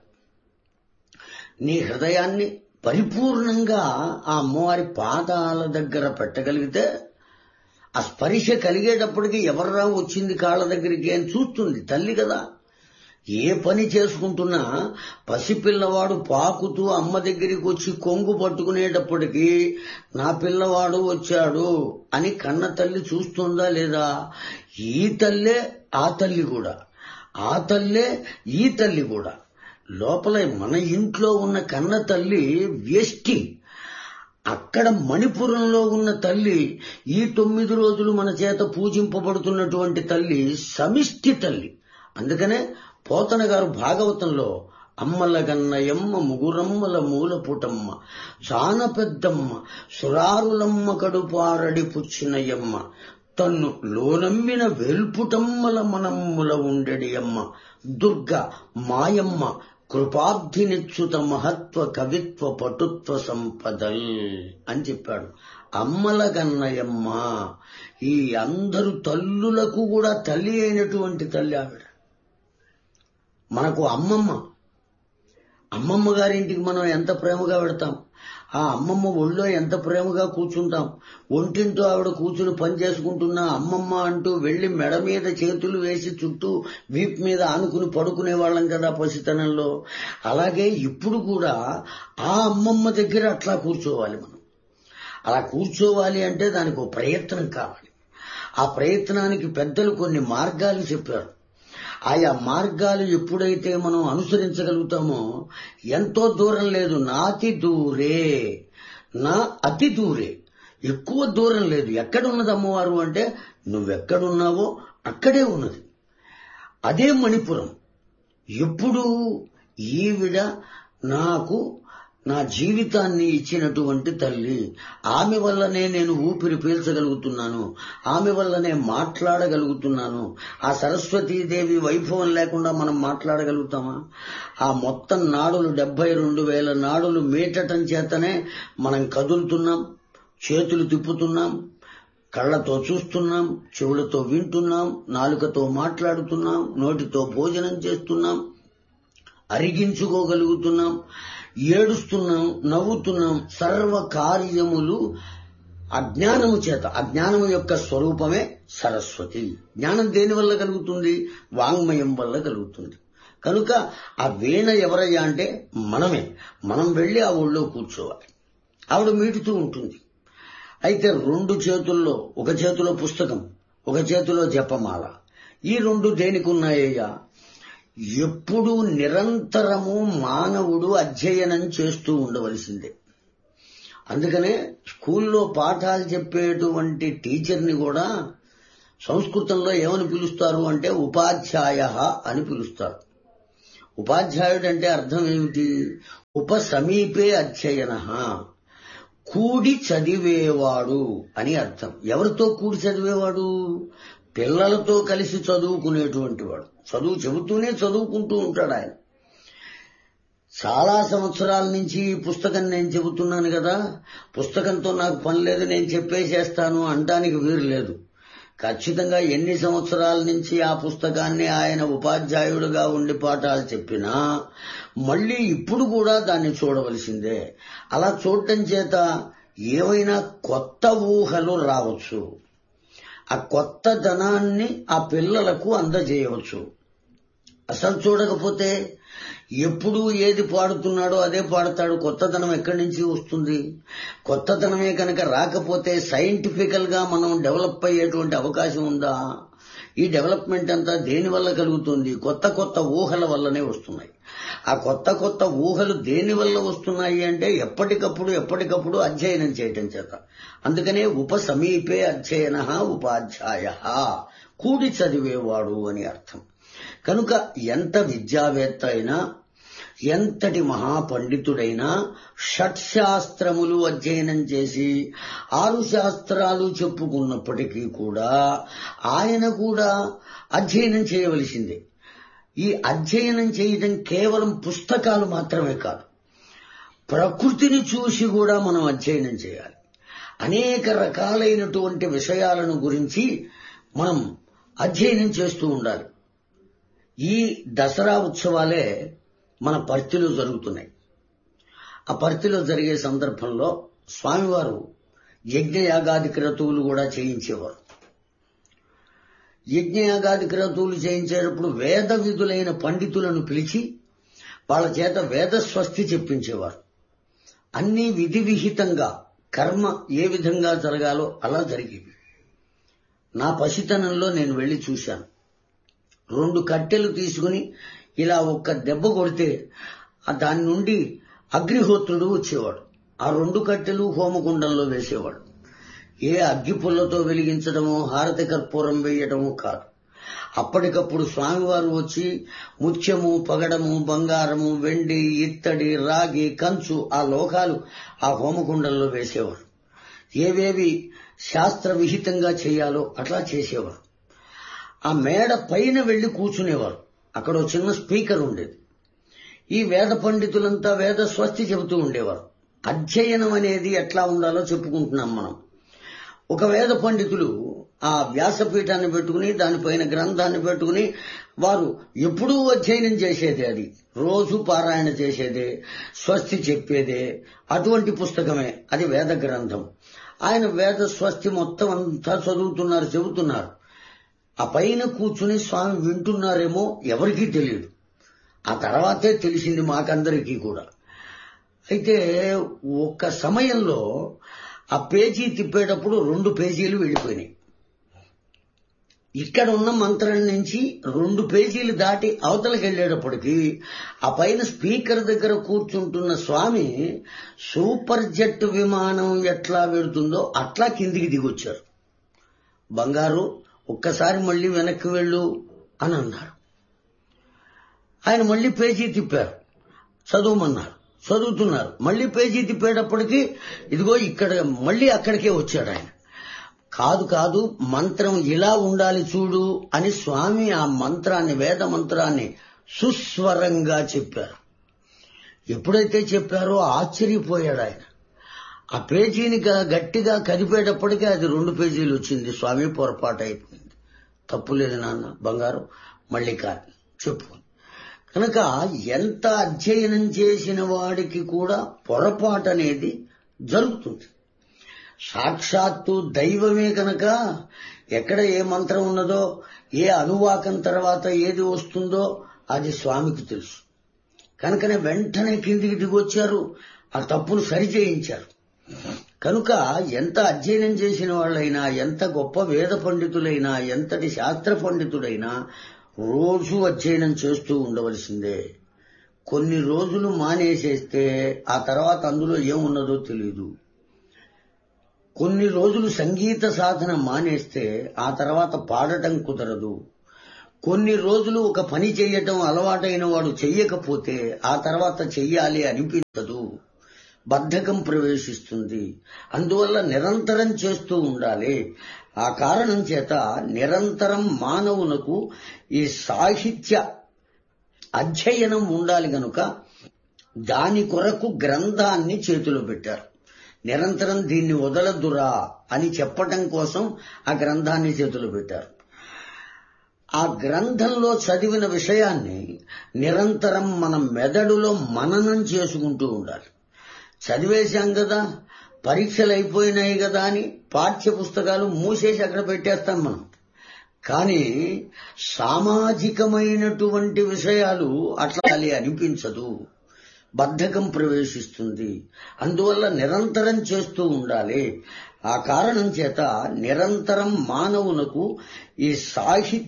నీ హృదయాన్ని పరిపూర్ణంగా ఆ అమ్మవారి పాదాల దగ్గర పెట్టగలిగితే ఆ స్పర్శ కలిగేటప్పటికి ఎవర్రా వచ్చింది కాళ్ళ దగ్గరికి అని చూస్తుంది తల్లి కదా. ఏ పని చేసుకుంటున్నా పసిపిల్లవాడు పాకుతూ అమ్మ దగ్గరికి వచ్చి కొంగు పట్టుకునేటప్పటికీ నా పిల్లవాడు వచ్చాడు అని కన్న తల్లి చూస్తుందా లేదా? ఈ తల్లే ఆ తల్లి కూడా, ఆ తల్లే ఈ తల్లి కూడా. లోపల మన ఇంట్లో ఉన్న కన్న తల్లి వ్యష్టి, అక్కడ మణిపురంలో ఉన్న తల్లి, ఈ తొమ్మిది రోజులు మన చేత పూజింపబడుతున్నటువంటి తల్లి సమిష్టి తల్లి. అందుకనే పోతన గారు భాగవతంలో అమ్మల గన్నయమ్మ ముగురమ్మల మూలపుటమ్మ చాన పెద్దమ్మ సురారులమ్మ కడుపారడి పుచ్చినయమ్మ తన్ను లోనమ్మిన వేల్పుటమ్మల మనమ్ముల ఉండెడి అమ్మ దుర్గ మాయమ్మ కృపాబ్ధినిచ్చుత మహత్వ కవిత్వ పటుత్వ సంపదల్ అని చెప్పాడు. అమ్మల గన్నయమ్మ ఈ అందరు తల్లులకు కూడా తల్లి అయినటువంటి తల్లి ఆవిడ. మనకు అమ్మమ్మ, అమ్మమ్మ గారింటికి మనం ఎంత ప్రేమగా పెడతాం, ఆ అమ్మమ్మ ఒళ్ళో ఎంత ప్రేమగా కూర్చుంటాం. ఒంటింటూ ఆవిడ కూర్చుని పని చేసుకుంటున్నా అమ్మమ్మ అంటూ వెళ్లి మెడ మీద చేతులు వేసి చుట్టూ వీపు మీద ఆనుకుని పడుకునే వాళ్ళం కదా పసితనంలో. అలాగే ఇప్పుడు కూడా ఆ అమ్మమ్మ దగ్గర అట్లా కూర్చోవాలి మనం. అలా కూర్చోవాలి అంటే దానికి ఒక ప్రయత్నం కావాలి. ఆ ప్రయత్నానికి పెద్దలు కొన్ని మార్గాలు చెప్పారు. ఆయా మార్గాలు ఎప్పుడైతే మనం అనుసరించగలుగుతామో ఎంతో దూరం లేదు, నాతి దూరే నా అతి దూరే, ఎక్కువ దూరం లేదు. ఎక్కడున్నది అమ్మవారు అంటే నువ్వెక్కడున్నావో అక్కడే ఉన్నది. అదే మణిపురం. ఎప్పుడు ఈవిడ నాకు నా జీవితాన్ని ఇచ్చినటువంటి తల్లి, ఆమె వల్లనే నేను ఊపిరి పీల్చగలుగుతున్నాను, ఆమె వల్లనే మాట్లాడగలుగుతున్నాను. ఆ సరస్వతీదేవి వైభవం లేకుండా మనం మాట్లాడగలుగుతామా? ఆ మొత్తం నాడులు డెబ్బై రెండు వేల నాడులు మీటటం చేతనే మనం కదులుతున్నాం, చేతులు తిప్పుతున్నాం, కళ్లతో చూస్తున్నాం, చెవులతో వింటున్నాం, నాలుకతో మాట్లాడుతున్నాం, నోటితో భోజనం చేస్తున్నాం, అరిగించుకోగలుగుతున్నాం, ఏడుస్తున్నాం, నవ్వుతున్నాం. సర్వ కార్యములు అజ్ఞానము చేత. అజ్ఞానము యొక్క స్వరూపమే సరస్వతి. జ్ఞానం దేని వల్ల కలుగుతుంది? వాంగ్మయం వల్ల కలుగుతుంది. కనుక ఆ వీణ ఎవరయ్యా అంటే మనమే. మనం వెళ్లి ఆ ఊళ్ళో కూర్చోవాలి. ఆవిడ మీటుతూ ఉంటుంది. అయితే రెండు చేతుల్లో, ఒక చేతిలో పుస్తకం, ఒక చేతిలో జపమాల. ఈ రెండు దేనికి ఉన్నాయ్యా? ఎప్పుడు నిరంతరము మానవుడు అధ్యయనం చేస్తూ ఉండవలసిందే. అందుకనే స్కూల్లో పాఠాలు చెప్పేటువంటి టీచర్ని కూడా సంస్కృతంలో ఏమని పిలుస్తారు అంటే ఉపాధ్యాయ అని పిలుస్తారు. ఉపాధ్యాయుడు అంటే అర్థం ఏమిటి? ఉపసమీపే అధ్యయన, కూడి చదివేవాడు అని అర్థం. ఎవరితో కూడి చదివేవాడు? పిల్లలతో కలిసి చదువుకునేటువంటి వాడు. చదువు చెబుతూనే చదువుకుంటూ ఉంటాడు ఆయన. చాలా సంవత్సరాల నుంచి ఈ పుస్తకం నేను చెబుతున్నాను కదా, పుస్తకంతో నాకు పని లేదు, నేను చెప్పేసేస్తాను అనడానికి వీలు లేదు. ఖచ్చితంగా ఎన్ని సంవత్సరాల నుంచి ఆ పుస్తకాన్ని ఆయన ఉపాధ్యాయుడుగా ఉండి పాఠాలు చెప్పినా మళ్లీ ఇప్పుడు కూడా దాన్ని చూడవలసిందే. అలా చూడటం చేత ఏవైనా కొత్త ఊహలు రావచ్చు, ఆ కొత్త ధనాన్ని ఆ పిల్లలకు అందజేయవచ్చు. అసలు చూడకపోతే ఎప్పుడు ఏది పాడుతున్నాడో అదే పాడతాడు. కొత్తదనం ఎక్కడి నుంచి వస్తుంది? కొత్తదనమే కనుక రాకపోతే సైంటిఫికల్ గా మనం డెవలప్ అయ్యేటువంటి అవకాశం ఉందా? ఈ డెవలప్మెంట్ అంతా దేని వల్ల కలుగుతుంది? కొత్త కొత్త ఊహల వల్లనే వస్తున్నాయి. ఆ కొత్త కొత్త ఊహలు దేని వల్ల వస్తున్నాయి అంటే ఎప్పటికప్పుడు ఎప్పటికప్పుడు అధ్యయనం చేయటం చేత. అందుకనే ఉపసమీపే అధ్యయన ఉపాధ్యాయ, కూడి చదివేవాడు అని అర్థం. కనుక ఎంత విద్యావేత్త అయినా, ఎంతటి మహాపండితుడైనా షట్శాస్త్రములు అధ్యయనం చేసి ఆరు శాస్త్రాలు చెప్పుకున్నప్పటికీ కూడా ఆయన కూడా అధ్యయనం చేయవలసిందే. ఈ అధ్యయనం చేయడం కేవలం పుస్తకాలు మాత్రమే కాదు, ప్రకృతిని చూసి కూడా మనం అధ్యయనం చేయాలి. అనేక రకాలైనటువంటి విషయాలను గురించి మనం అధ్యయనం చేస్తూ ఉండాలి. ఈ దసరా ఉత్సవాలే మన పర్తిలో జరుగుతున్నాయి. ఆ పర్తిలో జరిగే సందర్భంలో స్వామివారు యజ్ఞయాగాది క్రతువులు కూడా చేయించేవారు. యజ్ఞయాగాది క్రతువులు చేయించేటప్పుడు వేద విధులైన పండితులను పిలిచి వాళ్ళ చేత వేద స్వస్తి చెప్పించేవారు. అన్ని విధి విహితంగా కర్మ ఏ విధంగా జరగాలో అలా జరిగేవి. నా పసితనంలో నేను వెళ్లి చూశాను. రెండు కట్టెలు తీసుకుని ఇలా ఒక్క దెబ్బ కొడితే దాని నుండి అగ్నిహోత్రుడు వచ్చేవాడు. ఆ రెండు కట్టెలు హోమగుండంలో వేసేవాడు. ఏ అగ్గిపుల్లతో వెలిగించడమో హారతి కర్పూరం వేయటమో కాదు. అప్పటికప్పుడు స్వామివారు వచ్చి ముత్యము, పగడము, బంగారము, వెండి, ఇత్తడి, రాగి, కంచు ఆ లోకాలు ఆ హోమగుండంలో వేసేవారు. ఏవేవి శాస్త్ర విహితంగా చేయాలో అట్లా చేసేవారు. ఆ మేడ పైన వెళ్లి కూర్చునేవారు. అక్కడ చిన్న స్పీకర్ ఉండేది. ఈ వేద పండితులంతా వేద స్వస్తి చెబుతూ ఉండేవారు. అధ్యయనం అనేది ఎట్లా ఉండాలో చెప్పుకుంటున్నాం మనం. ఒక వేద పండితులు ఆ వ్యాసపీఠాన్ని పెట్టుకుని దానిపైన గ్రంథాన్ని పెట్టుకుని వారు ఎప్పుడూ అధ్యయనం చేసేదే, అది రోజు పారాయణ చేసేదే, స్వస్తి చెప్పేదే. అటువంటి పుస్తకమే అది వేద గ్రంథం. ఆయన వేద స్వస్తి మొత్తం అంతా చదువుతున్నారు, చెబుతున్నారు. ఆ పైన కూర్చుని స్వామి వింటున్నారేమో ఎవరికీ తెలియదు. ఆ తర్వాతే తెలిసింది మాకందరికీ కూడా. అయితే ఒక్క సమయంలో ఆ పేజీ తిప్పేటప్పుడు రెండు పేజీలు వెళ్ళిపోయినాయి. ఇక్కడ ఉన్న మంత్రం నుంచి రెండు పేజీలు దాటి అవతలకి వెళ్లేటప్పటికీ ఆ పైన స్పీకర్ దగ్గర కూర్చుంటున్న స్వామి సూపర్ జెట్ విమానం ఎట్లా వెళుతుందో అట్లా కిందికి దిగొచ్చారు. బంగారు ఒక్కసారి మళ్లీ వెనక్కి వెళ్ళు అని అన్నారు. ఆయన మళ్లీ పేజీ తిప్పారు, చదువుమన్నారు, చదువుతున్నారు. మళ్లీ పేజీ తిప్పేటప్పటికీ ఇదిగో ఇక్కడ మళ్లీ అక్కడికే వచ్చాడు ఆయన. కాదు కాదు మంత్రం ఇలా ఉండాలి చూడు అని స్వామి ఆ మంత్రాన్ని, వేద మంత్రాన్ని సుస్వరంగా చెప్పారు. ఎప్పుడైతే చెప్పారో ఆశ్చర్యపోయాడు ఆయన. ఆ పేజీని గట్టిగా కదిపేటప్పటికే అది రెండు పేజీలు వచ్చింది. స్వామి పొరపాటు అయిపోయింది. తప్పులేదు నాన్న, బంగారు, మళ్ళీ కాదు చెప్పు. కనుక ఎంత అధ్యయనం చేసిన వాడికి కూడా పొరపాటు అనేది జరుగుతుంది. సాక్షాత్తు దైవమే కనుక ఎక్కడ ఏ మంత్రం ఉన్నదో, ఏ అనువాకం తర్వాత ఏది వస్తుందో అది స్వామికి తెలుసు. కనుకనే వెంటనే కిందికి దిగొచ్చారు, ఆ తప్పును సరిచేయించారు. కనుక ఎంత అధ్యయనం చేసిన వాళ్ళైనా, ఎంత గొప్ప వేద పండితులైనా, ఎంతటి శాస్త్ర పండితుడైనా రోజు అధ్యయనం చేస్తూ ఉండవలసిందే. కొన్ని రోజులు మానేసేస్తే ఆ తర్వాత అందులో ఏమున్నదో తెలియదు. కొన్ని రోజులు సంగీత సాధన మానేస్తే ఆ తర్వాత పాడటం కుదరదు. కొన్ని రోజులు ఒక పని చెయ్యటం అలవాటైన వాడు చెయ్యకపోతే ఆ తర్వాత చెయ్యాలి అనిపించదు, బద్ధకం ప్రవేశిస్తుంది. అందువల్ల నిరంతరం చేస్తూ ఉండాలి. ఆ కారణం చేత నిరంతరం మానవునకు ఈ సాహిత్య అధ్యయనం ఉండాలి గనుక దాని కొరకు గ్రంథాన్ని చేతిలో పెట్టారు. నిరంతరం దీన్ని వదలదురా అని చెప్పటం కోసం ఆ గ్రంథాన్ని చేతిలో పెట్టారు. ఆ గ్రంథంలో చదివిన విషయాన్ని నిరంతరం మన మెదడులో మననం చేసుకుంటూ ఉండాలి. చదివేశాం కదా, పరీక్షలు అయిపోయినాయి కదా అని పాఠ్య పుస్తకాలు మూసేసి అక్కడ పెట్టేస్తాం మనం. కానీ సామాజికమైనటువంటి విషయాలు అట్లా అనిపించదు, బద్ధకం ప్రవేశిస్తుంది. అందువల్ల నిరంతరం చేస్తూ ఉండాలి. ఆ కారణం చేత నిరంతరం మానవునకు ఈ సాహిత్య